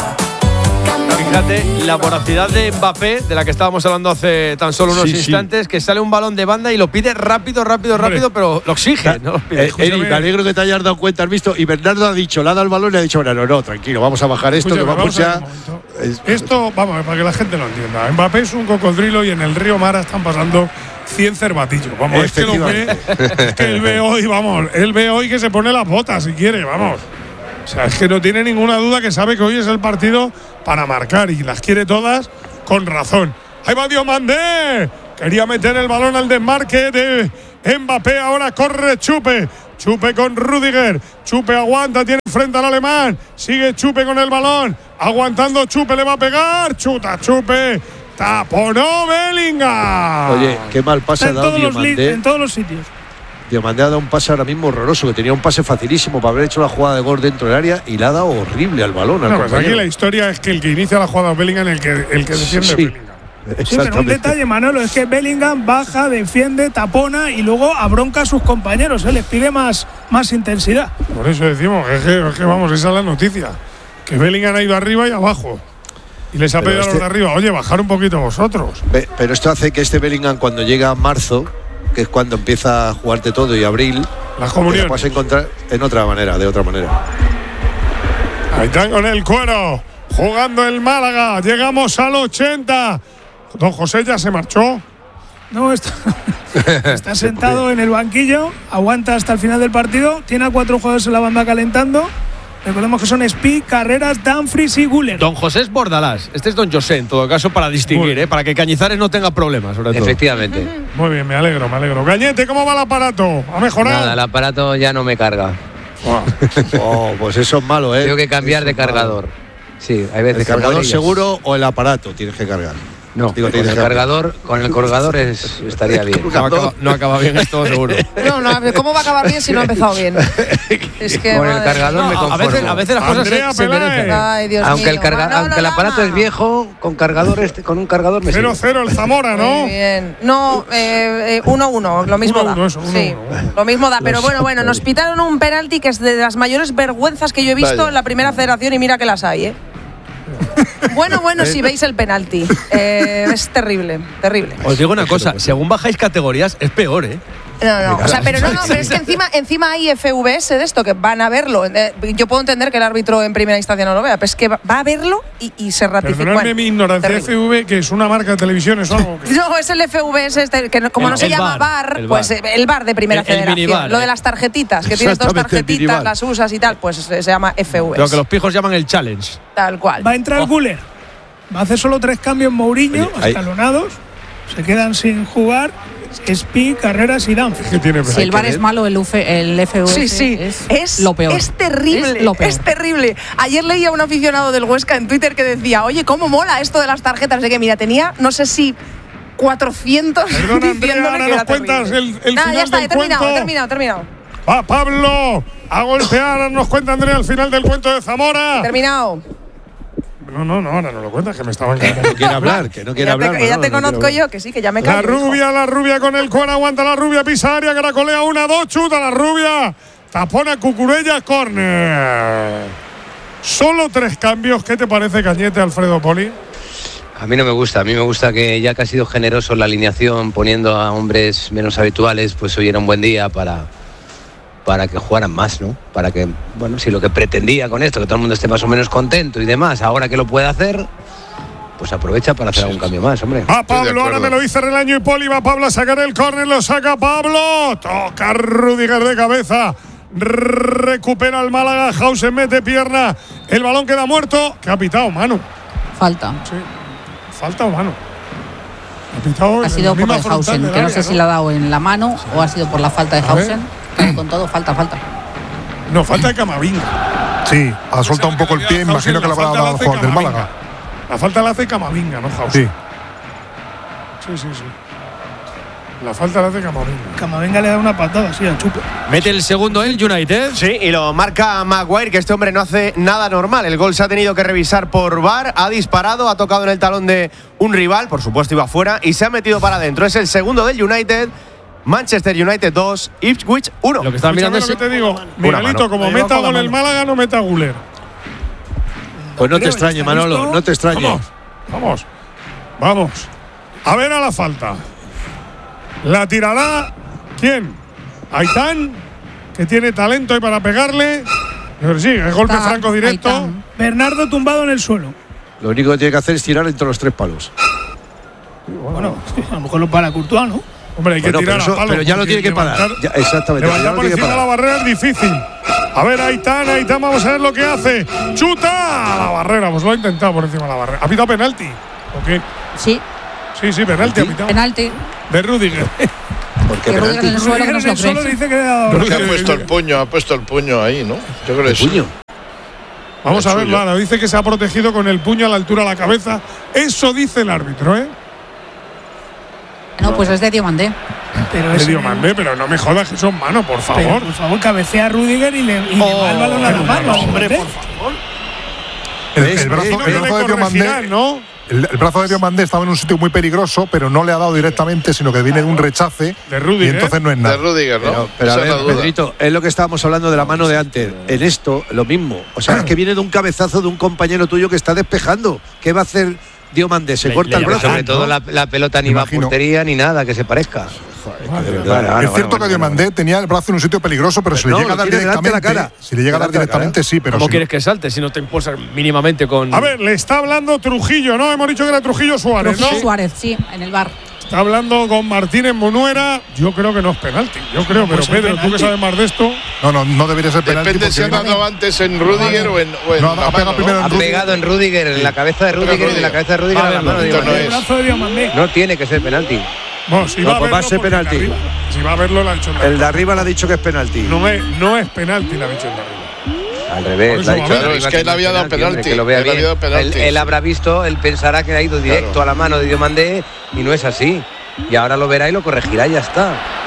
Fíjate, la voracidad de Mbappé, de la que estábamos hablando hace tan solo unos sí, instantes, sí. que sale un balón de banda y lo pide rápido, rápido, Hombre. rápido, pero lo exige, ¿no? Lo pide. Eh, Eri, me alegro que te hayas dado cuenta, has visto, y Bernardo ha dicho, le ha dado el balón y le ha dicho, bueno, no, no, tranquilo, vamos a bajar esto, Escúchame, que vamos, vamos ya… Es, esto, vamos, para que la gente lo entienda, Mbappé es un cocodrilo y en el río Mara están pasando cien cervatillos. Vamos, es que lo ve, es que él ve hoy, vamos, él ve hoy que se pone las botas si quiere, vamos. O sea, es que no tiene ninguna duda que sabe que hoy es el partido para marcar y las quiere todas con razón. Ahí va Diomandé. Quería meter el balón al desmarque de Mbappé. Ahora corre Chupe. Chupe con Rüdiger. Chupe aguanta, tiene frente al alemán. Sigue Chupe con el balón. Aguantando Chupe, le va a pegar. Chuta Chupe. Taponó Bellingham. Oye, qué mal pase ha dado Diomandé. En todos los sitios. Diomandé ha dado un pase ahora mismo horroroso, que tenía un pase facilísimo para haber hecho la jugada de gol dentro del área y le ha dado horrible al balón. Al no, pues aquí la historia es que el que inicia la jugada es Bellingham, el que, el que defiende sí, Bellingham. Sí, pero un detalle, Manolo, es que Bellingham baja, defiende, tapona y luego abronca a sus compañeros, ¿eh? Les pide más, más intensidad. Por eso decimos, es que, es que vamos, esa es la noticia. Que Bellingham ha ido arriba y abajo. Y les ha pero pedido este, a los de arriba, oye, bajar un poquito vosotros. Pero esto hace que este Bellingham, cuando llega a marzo, que es cuando empieza a jugarte todo, y abril, las comuniones, te puedes encontrar en otra manera, de otra manera. Ahí están con el cuero, jugando el Málaga. Llegamos al ochenta. Don José ya se marchó. No, está, está sentado en el banquillo, aguanta hasta el final del partido, tiene a cuatro jugadores en la banda calentando. Recordemos que son Spi, Carreras, Dumfries y Güler. Don José es Bordalás. Este es Don José, en todo caso, para distinguir, ¿eh? Para que Cañizares no tenga problemas, sobre todo. Efectivamente. Muy bien, me alegro, me alegro. Gañete, ¿cómo va el aparato? ¿Ha mejorado? Nada, el aparato ya no me carga. Oh, oh, pues eso es malo, ¿eh? Tengo que cambiar de cargador. Sí, hay veces. ¿El cargador seguro o el aparato tienes que cargar? No, Digo, con el cargador, con el colgador es, estaría bien. No acaba, no acaba bien esto, seguro. No, no, ¿cómo va a acabar bien si no ha empezado bien? Es que con el cargador no, me conformo. A veces, a veces las cosas se, se merecen. Ay, Dios aunque mío. el, carga, Manolo, aunque el aparato Lama. es viejo, con cargador este, con un cargador me sirve. cero cero el Zamora, ¿no? Muy bien. No, eh, eh, uno uno, lo mismo uno, da. Uno, eso, uno, sí, uno, uno. lo mismo da. Pero bueno, bueno, nos pitaron un penalti que es de las mayores vergüenzas que yo he visto Vaya. en la primera federación y mira que las hay, ¿eh? Bueno, bueno, si veis el penalti. Eh, es terrible, terrible. Os digo una cosa, según bajáis categorías, es peor, ¿eh? No, no, o sea, pero no, no, pero es que encima, encima hay F V S de esto que van a verlo. Yo puedo entender que el árbitro en primera instancia no lo vea, pero es que va a verlo y, y se ratifica. Perdonadme bueno, mi ignorancia, terrible. F V, que es una marca de televisión, ¿es algo? Que... No, es el F V S, este, que como el, no se llama bar, bar pues bar. el bar de primera el, federación. El bar, lo de las tarjetitas, que tienes dos tarjetitas, las usas y tal, pues se llama F V S. Lo que los pijos llaman el challenge. Tal cual. Va a entrar oh. Güler. Va a hacer solo tres cambios Mourinho, Oye, escalonados. Se quedan sin jugar Spi, Carreras y Dumfries. Si el bar es malo, el, Uf, el F V S sí, sí. Es, es lo peor. Es terrible, es, lo peor. es terrible. Ayer leía a un aficionado del Huesca en Twitter que decía, oye, ¿cómo mola esto de las tarjetas? De que, mira, tenía, no sé si cuatrocientos Perdona, Andrea, ahora nos cuentas el, el Nah, final ya está, del he terminado, cuento. he terminado, he terminado. Va Pablo a golpear, ahora nos cuenta Andrea el final del cuento de Zamora. He terminado. No, no, no, ahora no lo cuentas, que me estaban quedando. Que no quiere hablar, que no quiere ya hablar. Te, que ya no, te no conozco yo, que sí, que ya me callo. La rubia, la rubia con el cuero, aguanta la rubia, pisa área, caracolea, una, dos, chuta la rubia. Tapona Cucurella, córner. Solo tres cambios, ¿qué te parece, Cañete, Alfredo Poli? A mí no me gusta, a mí me gusta que ya que ha sido generoso en la alineación poniendo a hombres menos habituales, pues hoy era un buen día para... para que jugaran más, ¿no? Para que, bueno, si lo que pretendía con esto, que todo el mundo esté más o menos contento y demás, ahora que lo puede hacer, pues aprovecha para hacer algún cambio más, hombre. Va Pablo, ahora me lo dice Relaño y Poli, va Pablo a sacar el córner, lo saca Pablo, toca Rüdiger de cabeza, recupera el Málaga, Hausen mete pierna, el balón queda muerto, que ha pitado mano. Falta. Sí, falta o mano. Ha pitado ha sido por el Hausen, que no sé ¿no? si la ha dado en la mano sí. o ha sido por la falta de Hausen. Con todo, falta, falta. No, falta de Camavinga. Sí, ha soltado un poco el pie, imagino que la habrá dado al jugador del Málaga. La falta la hace Camavinga, ¿no, Hausen? Sí. Sí, sí, sí. La falta la hace Camavinga. Camavinga le da una patada, sí, al Chupe. Mete el segundo el United. Sí, y lo marca Maguire, que este hombre no hace nada normal. El gol se ha tenido que revisar por V A R, ha disparado, ha tocado en el talón de un rival, por supuesto iba fuera, y se ha metido para adentro. Es el segundo del United. Manchester United dos, Ipswich uno. Lo que están mirando es lo que te digo, Miguelito, como meta con el Málaga, no meta a Güler. Pues no te extrañe, Manolo, no te extrañe. Vamos, vamos, vamos. A ver a la falta. La tirará, ¿quién? Aitán, que tiene talento ahí para pegarle. Pero sí, el golpe Está franco directo. Aitán. Bernardo tumbado en el suelo. Lo único que tiene que hacer es tirar entre los tres palos. Bueno, a lo mejor lo para Courtois, ¿no? Hombre, hay que Bueno, tirar pero, eso- a palo. pero ya lo porque tiene que parar. levantar- Ya, exactamente. ya Levantar lo por tiene que encima de la parar. barrera es difícil. A ver, Aitán, Aitán, vamos a ver lo que hace. ¡Chuta! A la barrera, pues lo ha intentado por encima de la barrera. ¿Ha pitado penalti? ¿O qué? Sí, Sí, sí, penalti ha pitado. penalti. De Rudiger. ¿Por qué Que Rudiger en el suelo que Rudiger no en se lo el suelo cree. dice que le ha dado. Que ha puesto el puño, ha puesto el puño ahí, ¿no? Yo creo que sí. Puño. Vamos El a ver, suyo. Lara. Dice que se ha protegido con el puño a la altura de la cabeza. Eso dice el árbitro, ¿eh? No, pues es de Diomandé. Pero Le es dio mandé, pero no me jodas que son manos, por Pero, favor. por favor, cabecea a Rudiger y le, y le va el balón a la mano. hombre, hombre. por favor. El, ¿Ves? el brazo, No, el que brazo le de Diomandé, corregirán, ¿no? el, el brazo de Diomandé estaba en un sitio muy peligroso, pero no le ha dado directamente, sino que viene de un rechace. De Rudiger. Y entonces no es De nada. Rudiger, ¿no? Pero, pero a Esa es la ver, duda. Pedrito, es lo que estábamos hablando de la mano de antes. En esto, lo mismo. O sea, es que viene de un cabezazo de un compañero tuyo que está despejando. ¿Qué va a hacer Diomandé? Se Le- corta le el llama brazo. Sobre todo la, la pelota ni va a Imagino. portería ni nada que se parezca. es cierto que Diomandé tenía el brazo en un sitio peligroso, pero si No, le llega a lo dar tiene delante de la directamente. cara. Si le llega a dar Delante de la cara. directamente, sí, pero ¿Cómo si quieres que salte si no te impulsas mínimamente con. A ver, le está hablando Trujillo, ¿no? Hemos dicho que era Trujillo Suárez, Trujillo ¿no? Suárez, sí, en el bar. Está hablando con Martínez Monuera. Yo creo que no es penalti. Yo creo, pero Pues es Pedro, tú que penalti. sabes más de esto. no, no, no debería ser penalti. Depende porque si ha viene- dado antes en Rudiger o en, o en No, la ha pegado mano, primero ¿no? Ha pegado en Rudiger, en la cabeza de Rudiger y de la cabeza de Rudiger A a la ver, mano de esto no Diomandé. El brazo de Diomandé. No tiene que ser penalti. Bueno, si No, va a pues verlo, va a ser porque penalti. el de arriba- Si va a verlo, le ha dicho el de El arriba. de arriba le ha dicho que es penalti. No es, no es penalti, le ha dicho el de arriba. Al Por revés, eso le ha va dicho a ver. Claro, arriba es que él no había dado hombre, penalti, que lo vea él había bien. dado penalti. Él, él habrá visto, él pensará que ha ido directo Claro. a la mano de Diomandé y no es así. Y ahora lo verá y lo corregirá y ya está.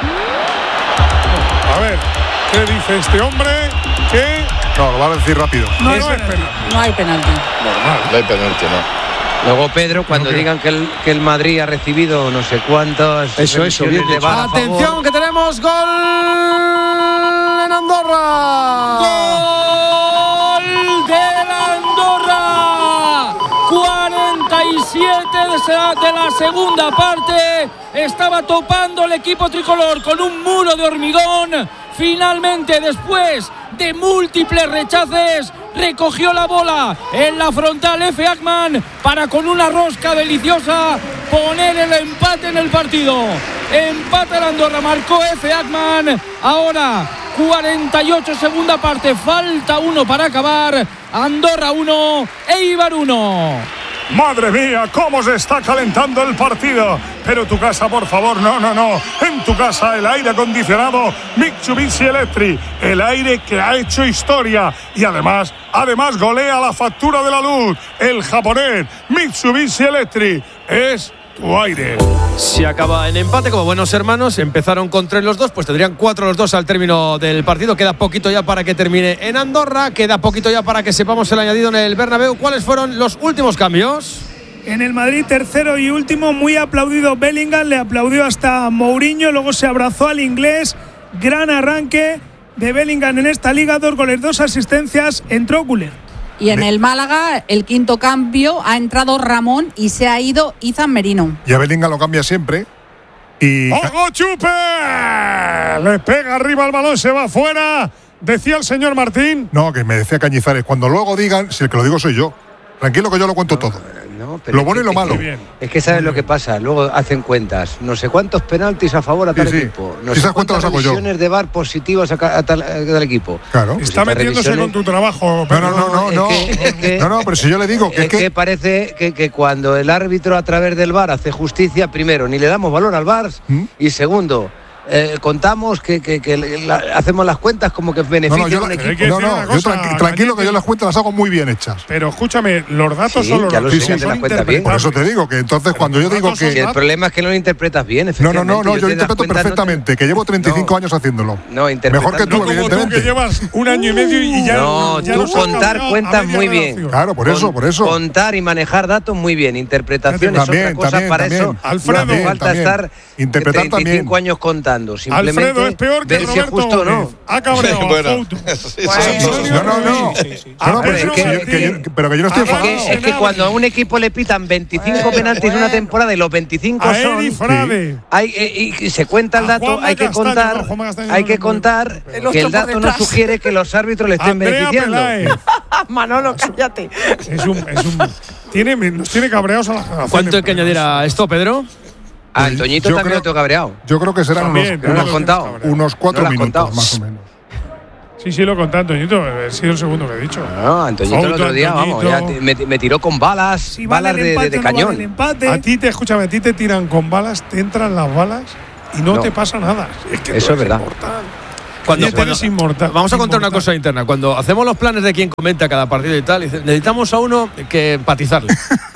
A ver, ¿qué dice este hombre? Que No, lo va a decir rápido. no, es no es penalti. penalti. No hay penalti. No hay penalti, no. Luego, Pedro, cuando digan que el, que el Madrid ha recibido no sé cuántas Eso, eso, revisiones bien de dicho. V A R a Atención, favor. que tenemos gol en Andorra. Gol del Andorra. cuarenta y siete de esa- de la segunda parte. Estaba topando el equipo tricolor con un muro de hormigón. Finalmente, después de múltiples rechaces, recogió la bola en la frontal Efe Akman para, con una rosca deliciosa, poner el empate en el partido. Empata el Andorra, marcó Efe Akman. Ahora cuarenta y ocho, segunda parte, falta uno para acabar. Andorra uno, Eibar uno. Madre mía, cómo se está calentando el partido. Pero tu casa, por favor, no, no, no. En tu casa el aire acondicionado Mitsubishi Electric. El aire que ha hecho historia. Y además, además golea la factura de la luz. El japonés Mitsubishi Electric es tu aire. Si acaba en empate, como buenos hermanos, empezaron con tres los dos, pues tendrían cuatro los dos al término del partido. Queda poquito ya para que termine en Andorra, queda poquito ya para que sepamos el añadido en el Bernabéu. ¿Cuáles fueron los últimos cambios? En el Madrid, tercero y último, muy aplaudido Bellingham, le aplaudió hasta Mourinho, luego se abrazó al inglés. Gran arranque de Bellingham en esta liga, dos goles, dos asistencias, entró Güler. Y en el Málaga, el quinto cambio, ha entrado Ramón y se ha ido Izan Merino. Y a Bellingham lo cambia siempre. Y ¡Ojo, Chupe! Le pega arriba el balón, se va fuera. Decía el señor Martín. no, que me decía Cañizares, cuando luego digan, si el que lo digo soy yo. Tranquilo que yo lo cuento todo. No, pero Lo es bueno que- y lo es malo. que- Es que sabes lo que pasa, luego hacen cuentas, no sé cuántos penaltis a favor a tal Sí, sí. equipo, no Si sé esas cuentas cuántas las hago yo. revisiones de V A R positivas a, ca- a tal, a tal equipo. Claro. Pues Está estas metiéndose revisiones- con tu trabajo. No, no, no, no, no. es que- es que- No, no, pero si yo le digo que es es que. que parece que, que cuando el árbitro a través del V A R hace justicia, primero, ni le damos valor al V A R ¿Mm? y segundo, eh, contamos que, que- que la- hacemos las cuentas como que No, benefician no, yo, a un la- equipo. Hay que no, decir no, una yo cosa, tranqui- tranquilo que yo las cuentas las hago muy bien hechas. Pero escúchame, los datos Sí, son los ya lo datos. sé, que te son das cuenta bien. Por eso te interpretables. digo que entonces cuando yo digo datos son Si que. el problema es que no lo interpretas bien, No, no, efectivamente. no, no, yo te lo das interpreto cuenta, no te- perfectamente, que llevo treinta y cinco No. años haciéndolo. No, interpretar- Mejor que tú, No como tú, que evidentemente. llevas un año y medio y ya No, ya tú nos has contar cambiado a cuentas media muy bien. relación. Claro, por eso, Con- por eso. Contar y manejar datos muy bien. Interpretación es También, otra cosa. también, para también. eso Alfredo, no hace falta también. estar Interpretar treinta y cinco también. años contando. Simplemente Alfredo es peor que ver si es Roberto justo o no. Gómez. Ha cabreado a Bueno, Fouto. sí, sí, A sí. Antonio No, no, no. Ruiz. No, no, A pero, es Pedro que, que- yo- que yo- pero que yo no estoy a Es enfadado. que, es que cuando a un equipo le pitan veinticinco penaltis en una temporada y los veinticinco A son, Eri Frade. hay, eh, y se cuenta el A dato, Juanma hay que Castaño, contar, no, Juanma Castaño hay no que lo puede. contar El que otro el por dato no detrás. sugiere que los árbitros le estén Andrea beneficiando. Peláez. Manolo, cállate. Es un, es un, tiene, nos tiene cabreados a la generación. ¿Cuánto hay que añadir a esto, Pedro? Ah, el Toñito Yo también creo- lo tengo cabreado. Yo creo que serán También, unos, no lo unos, has contado. unos cuatro No lo has minutos, contado. más o menos. Sí, sí, lo he contado, Antoñito. Ha sido el segundo que he dicho. No, Antoñito el Fauto, otro día, vamos, ya Antoñito. te- me, me tiró con balas, Si vale balas el de, empate de- de o no vale cañón. el empate. A ti te, escúchame, a ti te tiran con balas, te entran las balas y no, No. te pasa nada. Es que tú Eso es eres verdad. inmortal. Cuando, Oye, tú cuando- eres inmortal. vamos a contar una Inmortal. cosa interna. Cuando hacemos los planes de quién comenta cada partido y tal, dice, necesitamos a uno que empatizarle.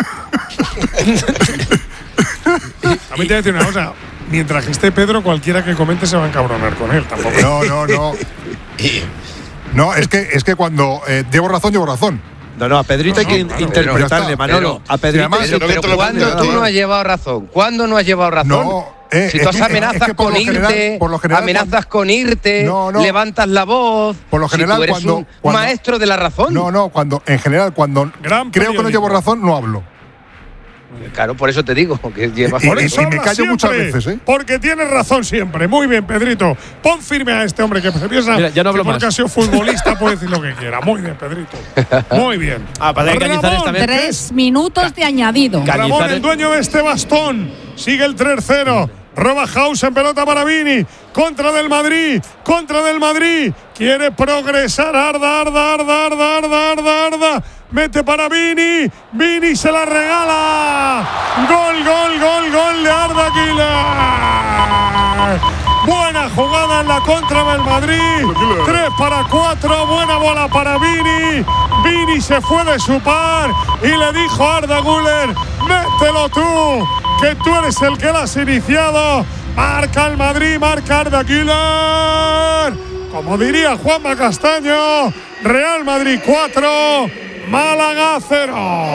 A mí te voy a decir una cosa. Mientras que esté Pedro, cualquiera que comente se va a encabronar con él. Tampoco. No, no, no. No, es que, es que cuando eh, llevo razón, llevo razón. No, no, a Pedrito hay que claro, interpretarle, pero- Manolo. A Y Pedrito. además- Pero, no pero te lo ¿cuándo planteas, tú tío. no has llevado razón? ¿Cuándo no has llevado razón? No, eh, si es tú que- amenazas es que por con lo general- irte, por lo general, amenazas con irte, No, no. levantas la voz. Por lo si general, tú eres cuando- un cuando- maestro de la razón. No, no, cuando, en general, cuando Gran creo que no periódico. llevo razón, no hablo. Claro, por eso te digo que llevas Y- Por y- eso me habla callo muchas siempre, veces, ¿eh? Porque tienes razón siempre. Muy bien, Pedrito. Pon firme a este hombre que se piensa Mira, ya no hablo que porque más. ha sido futbolista puede decir lo que quiera. Muy bien, Pedrito. Muy bien. Ah, para que Cañizares Ramón, también. Tres minutos de añadido. Ca- Ramón, Cañizares. el dueño de este bastón. Sigue el tres cero. Roba House en pelota para Vini. Contra del Madrid. Contra del Madrid. Quiere progresar. Arda, Arda, Arda, Arda, Arda, Arda, Arda. Mete para Vini. Vini se la regala. Gol, gol, gol, gol de Arda Güler. Buena jugada en la contra del Madrid. tres para cuatro. Buena bola para Vini. Vini se fue de su par y le dijo a Arda Güler: mételo tú, que tú eres el que lo has iniciado. Marca el Madrid, marca Arda Güler. Como diría Juanma Castaño, Real Madrid cuatro, Málaga cero.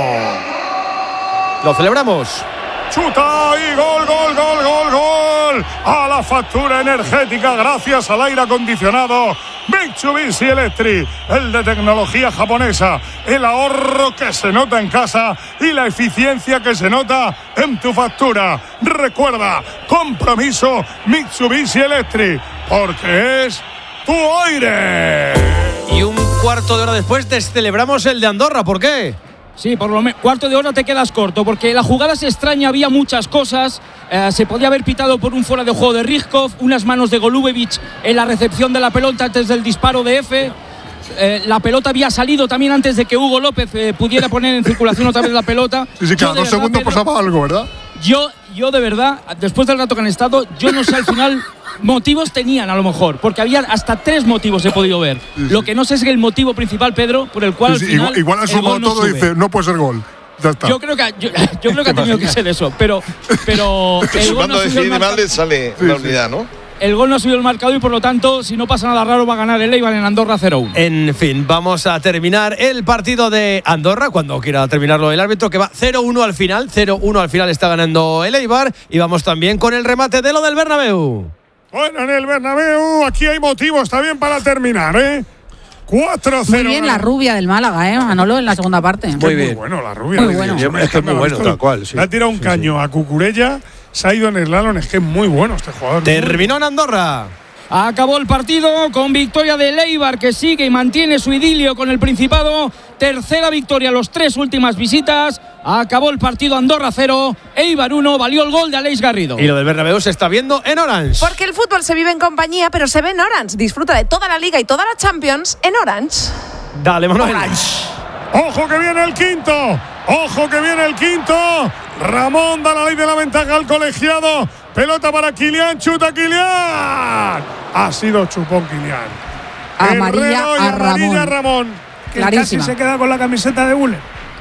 Lo celebramos. Chuta y gol, gol, gol, gol, gol. A la factura energética gracias al aire acondicionado Mitsubishi Electric, el de tecnología japonesa, el ahorro que se nota en casa y la eficiencia que se nota en tu factura. Recuerda, compromiso Mitsubishi Electric, porque es tu aire. Y un cuarto de hora después descelebramos el de Andorra. ¿Por qué? Sí, por lo menos cuarto de hora te quedas corto, porque la jugada es extraña, había muchas cosas. Eh, se podía haber pitado por un fuera de juego de Rijkov, unas manos de Golubevic en la recepción de la pelota antes del disparo de F. Eh, la pelota había salido también antes de que Hugo López eh, pudiera poner en circulación otra vez la pelota. Sí, sí, Yo cada de dos verdad, segundos Pedro, pasaba algo, ¿verdad? Yo, yo de verdad, después del rato que han estado, yo no sé al final. Motivos tenían a lo mejor, porque había hasta tres motivos he podido ver. Sí, sí. Lo que no sé es el motivo principal, Pedro, por el cual Sí, al sí, final igual, igual ha el sumado gol no todo y sube. dice, no puede ser gol. Ya está. Yo creo que yo, yo creo que ha tenido que ser eso, pero pero Que el gol, no sumando ha subido el decide mal marca- le sale Sí, la sí. unidad, ¿no? el gol no ha subido el marcador y por lo tanto, si no pasa nada raro, va a ganar el Eibar en Andorra cero uno. En fin, vamos a terminar el partido de Andorra cuando quiera terminarlo el árbitro, que va cero uno al final. cero uno al final está ganando el Eibar. Y vamos también con el remate de lo del Bernabéu. Bueno, en el Bernabéu, aquí hay motivos también para terminar, ¿eh? cuatro cero. Muy bien la rubia del Málaga, ¿eh? Manolo en la segunda parte. Es Muy muy bien. bueno la rubia. Muy bueno. Es que es muy bueno, tal cual. Sí. Le ha tirado un Sí, caño a Cucurella, se ha ido en el slalom, es que es muy bueno este jugador. Terminó en Andorra. Acabó el partido con victoria del Eibar, que sigue y mantiene su idilio con el Principado. Tercera victoria en las tres últimas visitas. Acabó el partido Andorra cero, Eibar uno. Valió el gol de Aleix Garrido. Y lo del Bernabéu se está viendo en Orange. Porque el fútbol se vive en compañía, pero se ve en Orange. Disfruta de toda la Liga y toda la Champions en Orange. Dale, Manuel. ¡Ojo que viene el quinto! ¡Ojo que viene el quinto! Ramón da la ley de la ventaja al colegiado. Pelota para Kylian, chuta Kylian. Ha sido chupón Kylian. Amarilla Herrero y a amarilla Ramón. Ramón. Que casi Clarísima. se queda con la camiseta de Guller.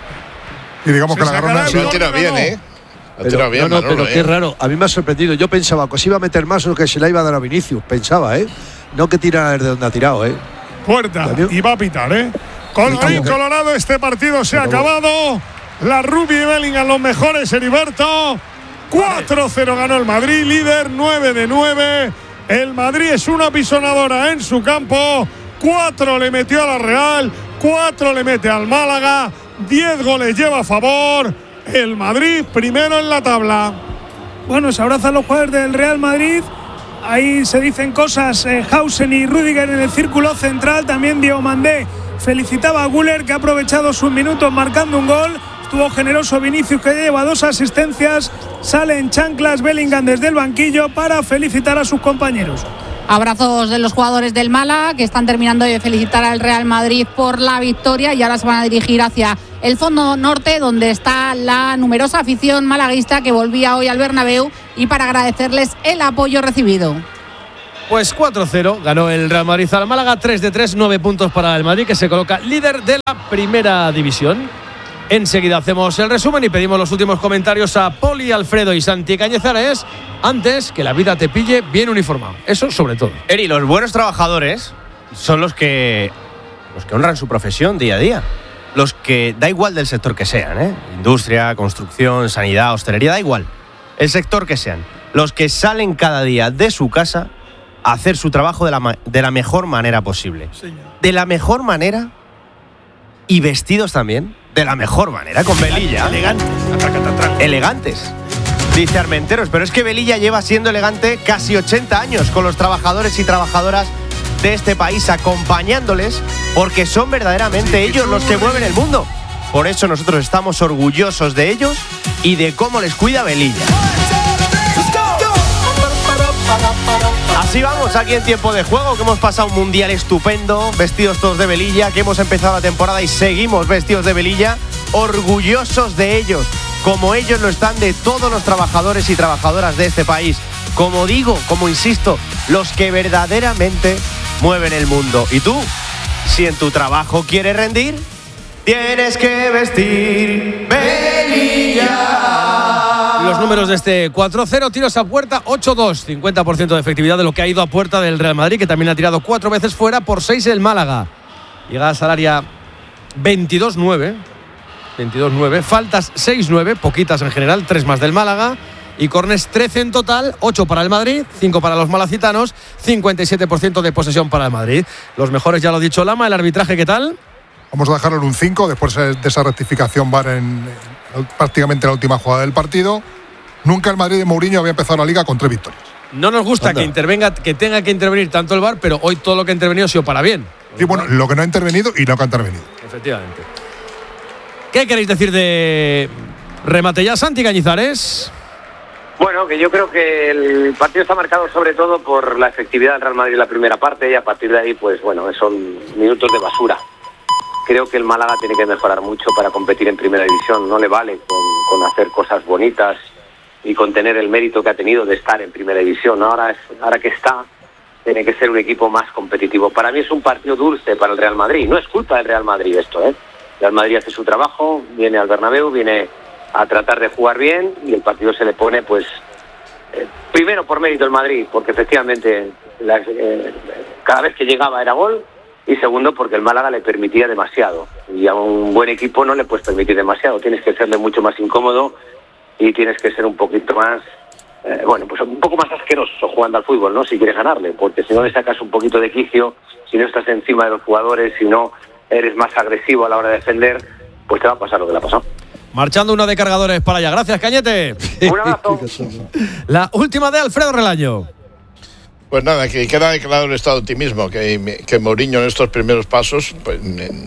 Y digamos Se que la sacará agarró el Se lo gol, tira no, bien, no. ¿eh? Lo Pero, tira bien, no, no, Manolo, pero ¿eh? qué raro. A mí me ha sorprendido. Yo pensaba que se iba a meter más o que se la iba a dar a Vinicius. Pensaba, ¿eh? No que tira desde donde ha tirado, ¿eh? Puerta. Y va a pitar, ¿eh? Colorín colorado, este partido se ha acabado. La Rubia y Bellingham los mejores, Heriberto. cuatro cero ganó el Madrid, líder nueve de nueve. El Madrid es una pisonadora en su campo. cuatro le metió a la Real, cuatro le mete al Málaga. diez goles lleva a favor. El Madrid primero en la tabla. Bueno, se abrazan los jugadores del Real Madrid. Ahí se dicen cosas. Eh, Hausen y Rüdiger en el círculo central. También Diomandé felicitaba a Güler, que ha aprovechado sus minutos marcando un gol. Estuvo generoso Vinicius, que lleva dos asistencias. Sale en chanclas Bellingham desde el banquillo para felicitar a sus compañeros. Abrazos de los jugadores del Málaga que están terminando de felicitar al Real Madrid por la victoria y ahora se van a dirigir hacia el fondo norte donde está la numerosa afición malaguista que volvía hoy al Bernabéu y para agradecerles el apoyo recibido. Pues cuatro cero ganó el Real Madrid al Málaga, tres de tres, nueve puntos para el Madrid que se coloca líder de la primera división. Enseguida hacemos el resumen y pedimos los últimos comentarios a Poli, Alfredo y Santi Cañizares antes que la vida te pille bien uniformado. Eso sobre todo. Eri, los buenos trabajadores son los que, los que honran su profesión día a día. Los que, da igual del sector que sean, ¿eh? Industria, construcción, sanidad, hostelería, da igual. El sector que sean. Los que salen cada día de su casa a hacer su trabajo de la, de la mejor manera posible. Señor. De la mejor manera y vestidos también. De la mejor manera, con Velilla. Elegantes. Elegantes. Dice Armenteros, pero es que Velilla lleva siendo elegante casi ochenta años con los trabajadores y trabajadoras de este país, acompañándoles, porque son verdaderamente ellos los que mueven el mundo. Por eso nosotros estamos orgullosos de ellos y de cómo les cuida Velilla. Así vamos aquí en tiempo de juego, que hemos pasado un mundial estupendo, vestidos todos de Velilla, que hemos empezado la temporada y seguimos vestidos de Velilla, orgullosos de ellos, como ellos lo están de todos los trabajadores y trabajadoras de este país. Como digo, como insisto, los que verdaderamente mueven el mundo. Y tú, si en tu trabajo quieres rendir, tienes que vestir Velilla. Los números de este cuatro cero, tiros a puerta ocho dos, cincuenta por ciento de efectividad de lo que ha ido a puerta del Real Madrid, que también ha tirado cuatro veces fuera, por seis el Málaga. Llegadas al área veintidós nueve, veintidós nueve, faltas seis nueve, poquitas en general, tres más del Málaga, y corners trece en total, ocho para el Madrid, cinco para los malacitanos, cincuenta y siete por ciento de posesión para el Madrid. Los mejores, ya lo ha dicho Lama, el arbitraje, ¿qué tal? Vamos a dejarlo en un cinco después de esa rectificación V A R en, en prácticamente la última jugada del partido. Nunca el Madrid de Mourinho había empezado la liga con tres victorias. No nos gusta Anda. que intervenga, que tenga que intervenir tanto el V A R, pero hoy todo lo que ha intervenido ha sido para bien. Sí, bueno, lo que no ha intervenido y lo que ha intervenido. Efectivamente. ¿Qué queréis decir de remate ya, Santi Cañizares? Bueno, que yo creo que el partido está marcado sobre todo por la efectividad del Real Madrid en la primera parte y a partir de ahí, pues bueno, son minutos de basura. Creo que el Málaga tiene que mejorar mucho para competir en primera división. No le vale con, con hacer cosas bonitas y con tener el mérito que ha tenido de estar en primera división. Ahora, es, ahora que está, tiene que ser un equipo más competitivo. Para mí es un partido dulce para el Real Madrid. No es culpa del Real Madrid esto, ¿eh? El Real Madrid hace su trabajo, viene al Bernabéu, viene a tratar de jugar bien y el partido se le pone, pues, eh, primero por mérito el Madrid, porque efectivamente la, eh, cada vez que llegaba era gol, y segundo porque el Málaga le permitía demasiado. Y a un buen equipo no le puedes permitir demasiado, tienes que serle mucho más incómodo y tienes que ser un poquito más, eh, bueno, pues un poco más asqueroso jugando al fútbol, ¿no? Si quieres ganarle, porque si no le sacas un poquito de quicio, si no estás encima de los jugadores, si no eres más agresivo a la hora de defender, pues te va a pasar lo que le ha pasado. Marchando una de cargadores para allá. Gracias, Cañete. Un abrazo. La última de Alfredo Relaño. Pues nada, que queda declarado el estado de optimismo, que, que Mourinho en estos primeros pasos pues,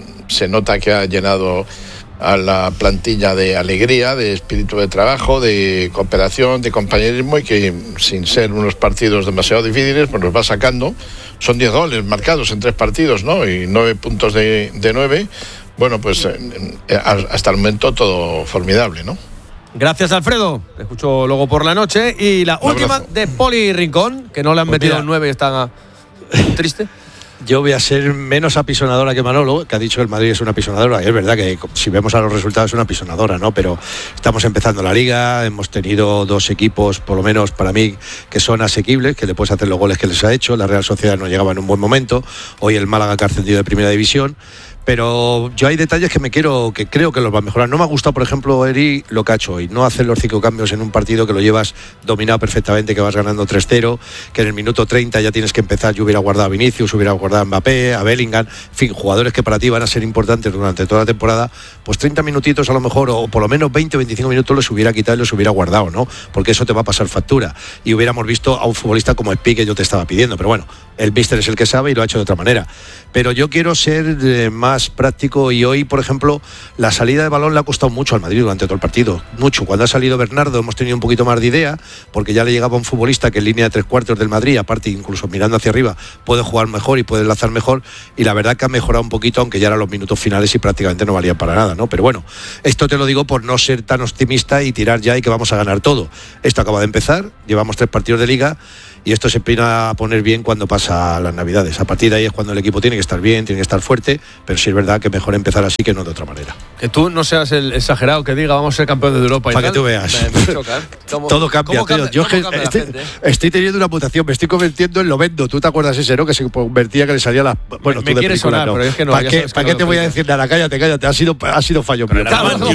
se nota que ha llenado a la plantilla de alegría, de espíritu de trabajo, de cooperación, de compañerismo y que sin ser unos partidos demasiado difíciles, pues los va sacando. Son diez goles marcados en tres partidos, ¿no? Y nueve puntos de, de nueve. Bueno, pues eh, hasta el momento todo formidable, ¿no? Gracias, Alfredo. Te escucho luego por la noche. Y la Un última abrazo. de Poli Rincón, que no le han Pues metido mira. en nueve y está triste. Yo voy a ser menos apisonadora que Manolo, que ha dicho que el Madrid es una apisonadora. Y es verdad que si vemos a los resultados es una apisonadora, ¿no? Pero estamos empezando la liga, hemos tenido dos equipos, por lo menos para mí, que son asequibles, que le puedes hacer los goles que les ha hecho. La Real Sociedad no llegaba en un buen momento. Hoy el Málaga que ha ascendido de primera división. Pero yo hay detalles que me quiero, que creo que los va a mejorar. No me ha gustado, por ejemplo, Eri, lo que ha hecho hoy. No hacer los cinco cambios en un partido que lo llevas dominado perfectamente, que vas ganando tres cero, que en el minuto treinta ya tienes que empezar. Yo hubiera guardado a Vinicius, hubiera guardado a Mbappé, a Bellingham, en fin, jugadores que para ti van a ser importantes durante toda la temporada. Pues treinta minutitos a lo mejor, o por lo menos veinte o veinticinco minutos los hubiera quitado y los hubiera guardado, ¿no? Porque eso te va a pasar factura. Y hubiéramos visto a un futbolista como el Pique que yo te estaba pidiendo. Pero bueno, el míster es el que sabe y lo ha hecho de otra manera. Pero yo quiero ser eh, más práctico y hoy, por ejemplo, la salida de balón le ha costado mucho al Madrid durante todo el partido, mucho. Cuando ha salido Bernardo hemos tenido un poquito más de idea, porque ya le llegaba un futbolista que en línea de tres cuartos del Madrid, aparte incluso mirando hacia arriba, puede jugar mejor y puede enlazar mejor, y la verdad que ha mejorado un poquito, aunque ya eran los minutos finales y prácticamente no valían para nada, ¿no? Pero bueno, esto te lo digo por no ser tan optimista y tirar ya y que vamos a ganar todo. Esto acaba de empezar, llevamos tres partidos de Liga y esto se empieza a poner bien cuando pasa las Navidades. A partir de ahí es cuando el equipo tiene que estar bien, tiene que estar fuerte, pero sí es verdad que mejor empezar así que no de otra manera. Que tú no seas el exagerado que diga vamos a ser campeones de Europa y para tal. que tú veas. Me, me choca, ¿eh? ¿Cómo, todo cambia, ¿cómo cambia, tío. Yo cómo cambia estoy, la gente? estoy teniendo una mutación, me estoy convirtiendo en Lovendo. ¿Tú te acuerdas ese, no? Que se convertía, que le salía la... Bueno, me tú de quiere película, sonar, no. pero es que no. ¿Para qué, ¿para qué te voy a decir nada? Cállate, cállate. Ha sido, ha sido fallo mío.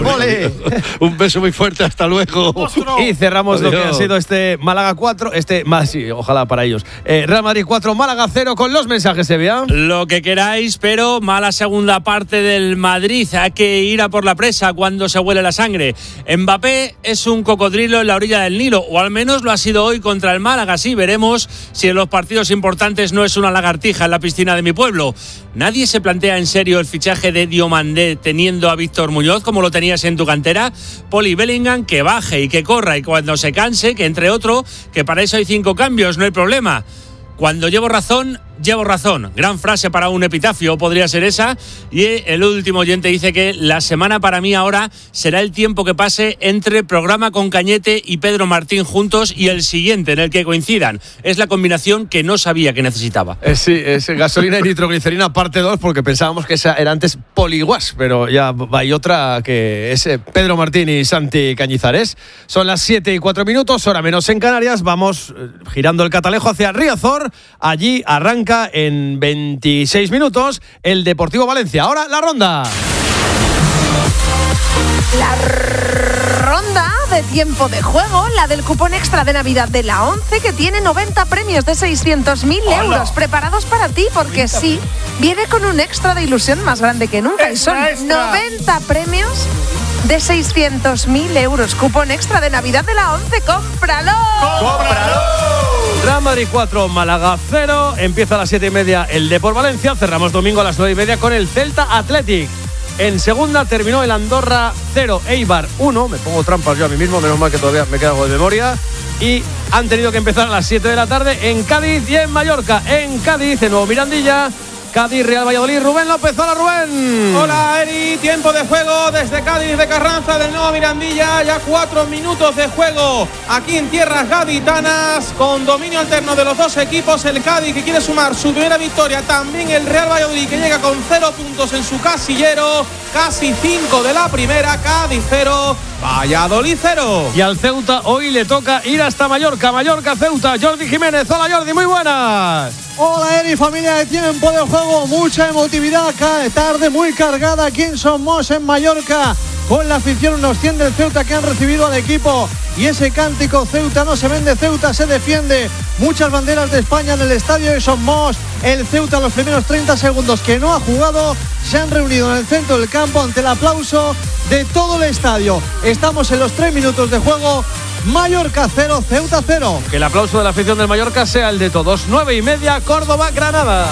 Un beso muy fuerte, hasta luego. Y cerramos Adiós. lo que ha sido este Málaga cuatro, este más sí, ojalá para ellos. Eh, Real Madrid cuatro, Málaga cero con los mensajes, Sevilla. Lo que queráis, pero mala segunda parte del Madrid. Hay que ir a por la presa cuando se huele la sangre. Mbappé es un cocodrilo en la orilla del Nilo, o al menos lo ha sido hoy contra el Málaga. Sí, veremos si en los partidos importantes no es una lagartija en la piscina de mi pueblo. Nadie se plantea en serio el fichaje de Diomandé teniendo a Víctor Muñoz como lo tenías en tu cantera. Poli Bellingham, que baje y que corra, y cuando se canse, que entre otro, que para eso hay cinco cambios, no hay problema. Cuando llevo razón, llevo razón. Gran frase para un epitafio, podría ser esa. Y el último oyente dice que la semana para mí ahora será el tiempo que pase entre programa con Cañete y Pedro Martín juntos y el siguiente en el que coincidan. Es la combinación que no sabía que necesitaba. Eh, sí, es gasolina y nitroglicerina parte dos, porque pensábamos que esa era antes Poliguas, pero ya hay otra que es Pedro Martín y Santi Cañizares. Son las siete y cuatro minutos, hora menos en Canarias. Vamos eh, girando el catalejo hacia Riazor. Allí arranca en veintiséis minutos el Deportivo Valencia. Ahora la ronda. La ronda de tiempo de juego, la del cupón extra de Navidad de la ONCE, que tiene noventa premios de seiscientos mil euros preparados para ti, porque sí, viene con un extra de ilusión más grande que nunca. Extra, y son extra. noventa premios de seiscientos mil euros. Cupón extra de Navidad de la ONCE. ¡Cómpralo! ¡Cómpralo! Real Madrid cuatro, Málaga cero. Empieza a las siete y media el Depor Valencia. Cerramos domingo a las nueve y media con el Celta Athletic. En segunda terminó el Andorra cero, Eibar uno. Me pongo trampas yo a mí mismo, menos mal que todavía me queda algo de memoria. Y han tenido que empezar a las siete de la tarde en Cádiz y en Mallorca. En Cádiz, en Nuevo Mirandilla, Cádiz, Real Valladolid. Rubén López, hola Rubén. Hola Eri, tiempo de juego desde Cádiz de Carranza del Nuevo Mirandilla. Ya cuatro minutos de juego aquí en tierras gaditanas, con dominio alterno de los dos equipos. El Cádiz, que quiere sumar su primera victoria, también el Real Valladolid, que llega con cero puntos en su casillero. Casi cinco de la primera. Cádiz cero, Valladolid cero. Y al Ceuta hoy le toca ir hasta Mallorca. Mallorca, Ceuta. Jordi Jiménez. Hola Jordi, muy buenas. Hola Eri, familia de tiempo de juego. Mucha emotividad acá, tarde muy cargada aquí en Somos, en Mallorca, con la afición, unos cien del Ceuta que han recibido al equipo. Y ese cántico, Ceuta no se vende, Ceuta se defiende. Muchas banderas de España en el estadio de Somos. El Ceuta, los primeros treinta segundos que no ha jugado, se han reunido en el centro del campo ante el aplauso de todo el estadio. Estamos en los tres minutos de juego. Mallorca cero, Ceuta cero. Que el aplauso de la afición del Mallorca sea el de todos. nueve y media, Córdoba, Granada.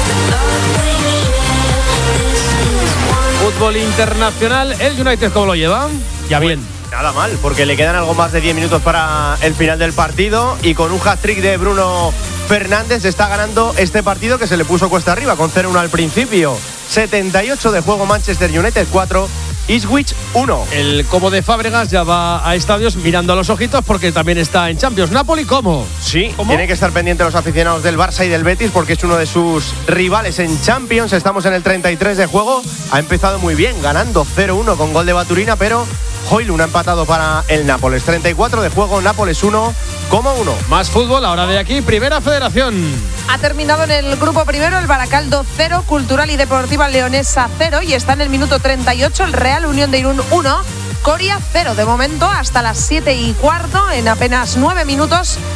Fútbol internacional, el United, ¿cómo lo lleva? Ya bien. Nada mal, porque le quedan algo más de diez minutos para el final del partido, y con un hat-trick de Bruno Fernández está ganando este partido, que se le puso cuesta arriba con cero uno al principio. setenta y ocho de juego, Manchester United cuatro, Ipswich uno. El Como de Fábregas ya va a estadios mirando a los ojitos, porque también está en Champions. Napoli, ¿cómo? Sí, ¿Cómo? Tiene que estar pendiente los aficionados del Barça y del Betis, porque es uno de sus rivales en Champions. Estamos en el treinta y tres de juego. Ha empezado muy bien, ganando cero uno con gol de Baturina, pero Højlund ha empatado para el Nápoles. treinta y cuatro de juego, Nápoles uno, como uno. Más fútbol ahora de aquí, Primera Federación. Ha terminado en el grupo primero el Baracaldo cero, Cultural y Deportiva Leonesa cero, y está en el minuto treinta y ocho el Real Unión de Irún uno, Coria cero. De momento, hasta las siete y cuarto, en apenas nueve minutos,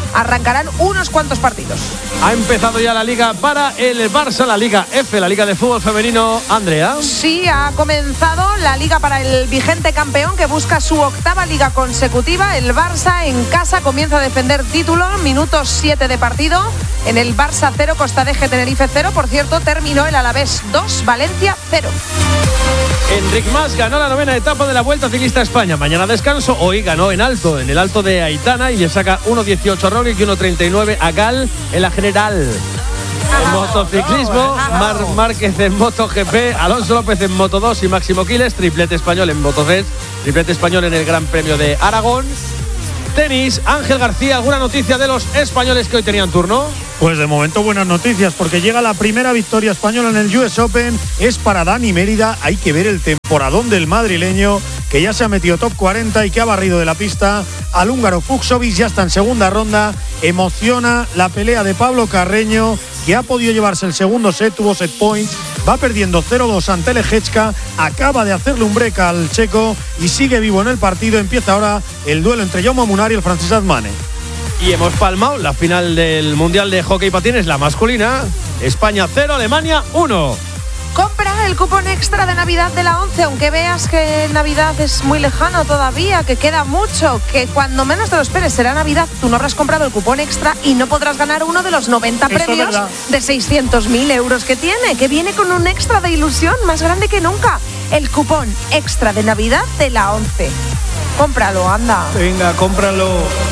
arrancarán unos cuantos partidos. Ha empezado ya la liga para el Barça, la Liga F, la Liga de Fútbol Femenino. Andrea. Sí, ha comenzado la liga para el vigente campeón que busca su octava liga consecutiva. El Barça en casa comienza a defender título, minutos siete de partido. En el Barça cero, Costa de Ge Tenerife cero. Por cierto, terminó el Alavés dos, Valencia cero. Enric Mas ganó la novena etapa de la Vuelta Ciclista a España. Mañana descanso, hoy ganó en alto, en el alto de Aitana, y le saca uno dieciocho a Roglic y uno treinta y nueve a Gal en la general. En motociclismo, Marc Márquez en MotoGP, Alonso López en Moto dos y Máximo Quiles, triplete español en Moto tres, triplete español en el Gran Premio de Aragón. Tenis, Ángel García, ¿alguna noticia de los españoles que hoy tenían turno? Pues de momento buenas noticias, porque llega la primera victoria española en el U S Open, es para Dani Mérida. Hay que ver el temporadón del madrileño, que ya se ha metido top cuarenta y que ha barrido de la pista al húngaro Fucsovics, ya está en segunda ronda. Emociona la pelea de Pablo Carreño, que ha podido llevarse el segundo set, tuvo set points, va perdiendo cero dos ante Leječka, acaba de hacerle un break al checo y sigue vivo en el partido. Empieza ahora el duelo entre Jaume Munar y el francés Admane. Y hemos palmado la final del Mundial de Hockey Patines, la masculina. España cero, Alemania uno. Compra el cupón extra de Navidad de la ONCE, aunque veas que Navidad es muy lejano todavía, que queda mucho, que cuando menos te lo esperes será Navidad, tú no habrás comprado el cupón extra y no podrás ganar uno de los noventa Eso premios de seiscientos mil euros que tiene, que viene con un extra de ilusión más grande que nunca. El cupón extra de Navidad de la ONCE. Cómpralo, anda. Venga, cómpralo.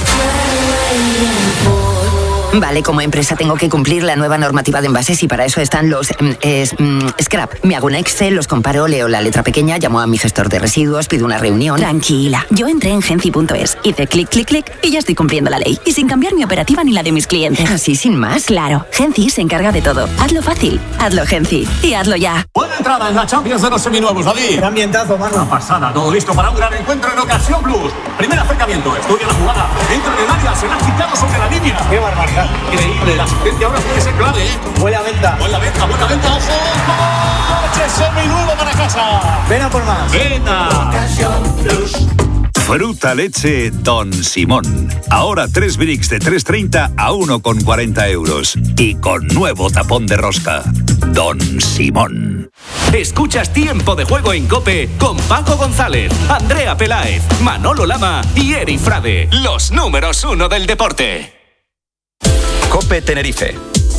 Vale, como empresa tengo que cumplir la nueva normativa de envases y para eso están los eh, mm, scrap. Me hago un Excel, los comparo, leo la letra pequeña, llamo a mi gestor de residuos, pido una reunión. Tranquila, yo entré en Genci punto es, hice clic, clic, clic y ya estoy cumpliendo la ley. Y sin cambiar mi operativa ni la de mis clientes. ¿Así sin más? Claro, Genci se encarga de todo. Hazlo fácil, hazlo Genci y hazlo ya. Buena entrada en la Champions de los seminuevos, David. Qué ambientazo, mano. Una pasada, todo listo para un gran encuentro en Ocasión Plus. Primer acercamiento, estudia la jugada, entra en el área, se la ha quitado sobre la línea. Qué barbaridad. Increíble, la asistencia ahora puede ser clave, ¿eh? Buena venta. Buena venta, buena venta, ojo. ¡Coche seminuevo para casa! Ven a por más. Venta. Fruta leche Don Simón. Ahora tres bricks de tres treinta a uno con cuarenta euros. Y con nuevo tapón de rosca. Don Simón. Escuchas Tiempo de Juego en COPE con Paco González, Andrea Peláez, Manolo Lama y Eri Frade. Los números uno del deporte. COPE Tenerife.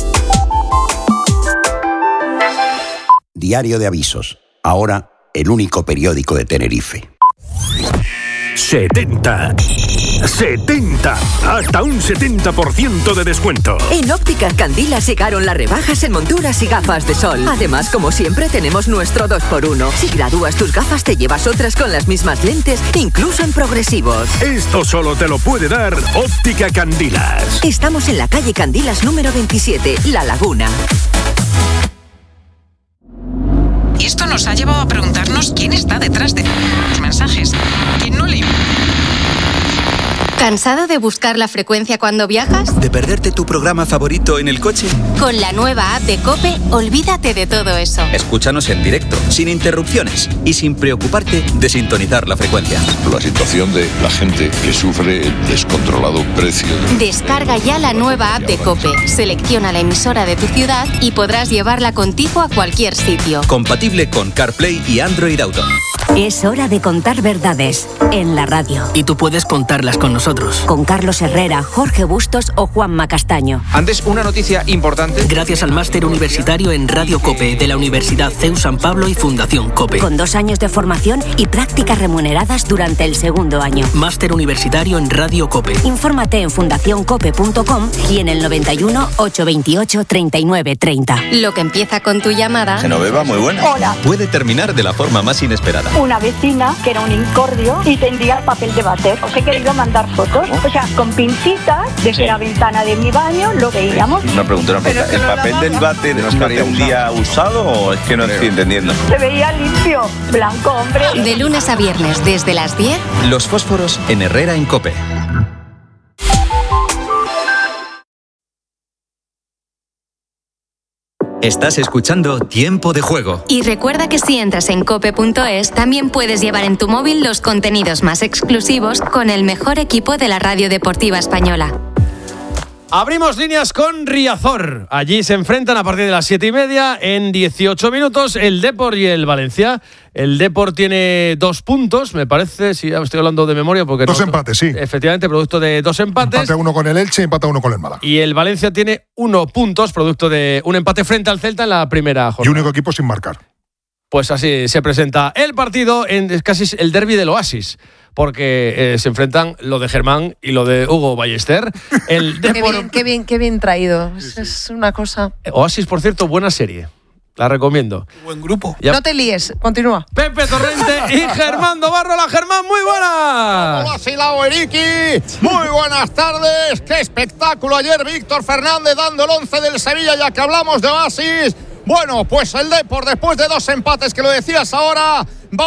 Diario de avisos. Ahora el único periódico de Tenerife. setenta. setenta. Hasta un setenta por ciento de descuento. En Ópticas Candilas llegaron las rebajas en monturas y gafas de sol. Además, como siempre, tenemos nuestro dos por uno. Si gradúas tus gafas, te llevas otras con las mismas lentes, incluso en progresivos. Esto solo te lo puede dar Óptica Candilas. Estamos en la calle Candilas número veintisiete, La Laguna. Y esto nos ha llevado a preguntarnos quién está detrás de los mensajes. ¿Quién no le... ¿Cansado de buscar la frecuencia cuando viajas? ¿De perderte tu programa favorito en el coche? Con la nueva app de COPE, olvídate de todo eso. Escúchanos en directo, sin interrupciones y sin preocuparte de sintonizar la frecuencia. La situación de la gente que sufre el descontrolado precio. De... Descarga ya la nueva app de COPE, selecciona la emisora de tu ciudad y podrás llevarla contigo a cualquier sitio. Compatible con CarPlay y Android Auto. Es hora de contar verdades en la radio. Y tú puedes contarlas con nosotros. Con Carlos Herrera, Jorge Bustos o Juanma Castaño. Antes, una noticia importante. Gracias al máster universitario en Radio COPE de la Universidad C E U San Pablo y Fundación COPE. Con dos años de formación y prácticas remuneradas durante el segundo año. Máster universitario en Radio COPE. Infórmate en fundación cope punto com y en el noventa y uno, ochocientos veintiocho, treinta y nueve treinta. Lo que empieza con tu llamada. Genoveva, muy buena. Hola. Puede terminar de la forma más inesperada. Una vecina que era un incordio y tendía papel de váter. Os he querido mandar fotos, o sea, con pincitas, desde sí. la ventana de mi baño lo veíamos. Una pregunta, una pregunta. ¿El papel del váter no estaría un día usado o es que no estoy entendiendo? Se veía limpio, blanco, hombre. De lunes a viernes, desde las diez. Los fósforos en Herrera en COPE. Estás escuchando Tiempo de Juego. Y recuerda que si entras en cope punto es, también puedes llevar en tu móvil los contenidos más exclusivos con el mejor equipo de la radio deportiva española. Abrimos líneas con Riazor. Allí se enfrentan a partir de las siete y media en dieciocho minutos el Depor y el Valencia. El Depor tiene dos puntos, me parece, si ya estoy hablando de memoria. porque Dos no, empates, sí. Efectivamente, producto de dos empates. Empate uno con el Elche y empate uno con el Málaga. Y el Valencia tiene uno puntos, producto de un empate frente al Celta en la primera jornada. Y único equipo sin marcar. Pues así se presenta el partido, en casi el derbi del Oasis, porque eh, se enfrentan lo de Germán y lo de Hugo Ballester. El Depor... qué, bien, qué, bien, qué bien traído. Sí, sí. Es una cosa. Oasis, por cierto, buena serie. La recomiendo. Qué buen grupo. Ya. No te líes, continúa. Pepe Torrente y Germán Dobarro. La Germán, muy buena. Hola, Silao Eriki. Muy buenas tardes. Qué espectáculo ayer, Víctor Fernández dando el once del Sevilla, ya que hablamos de Oasis. Bueno, pues el Depor, después de dos empates que lo decías ahora,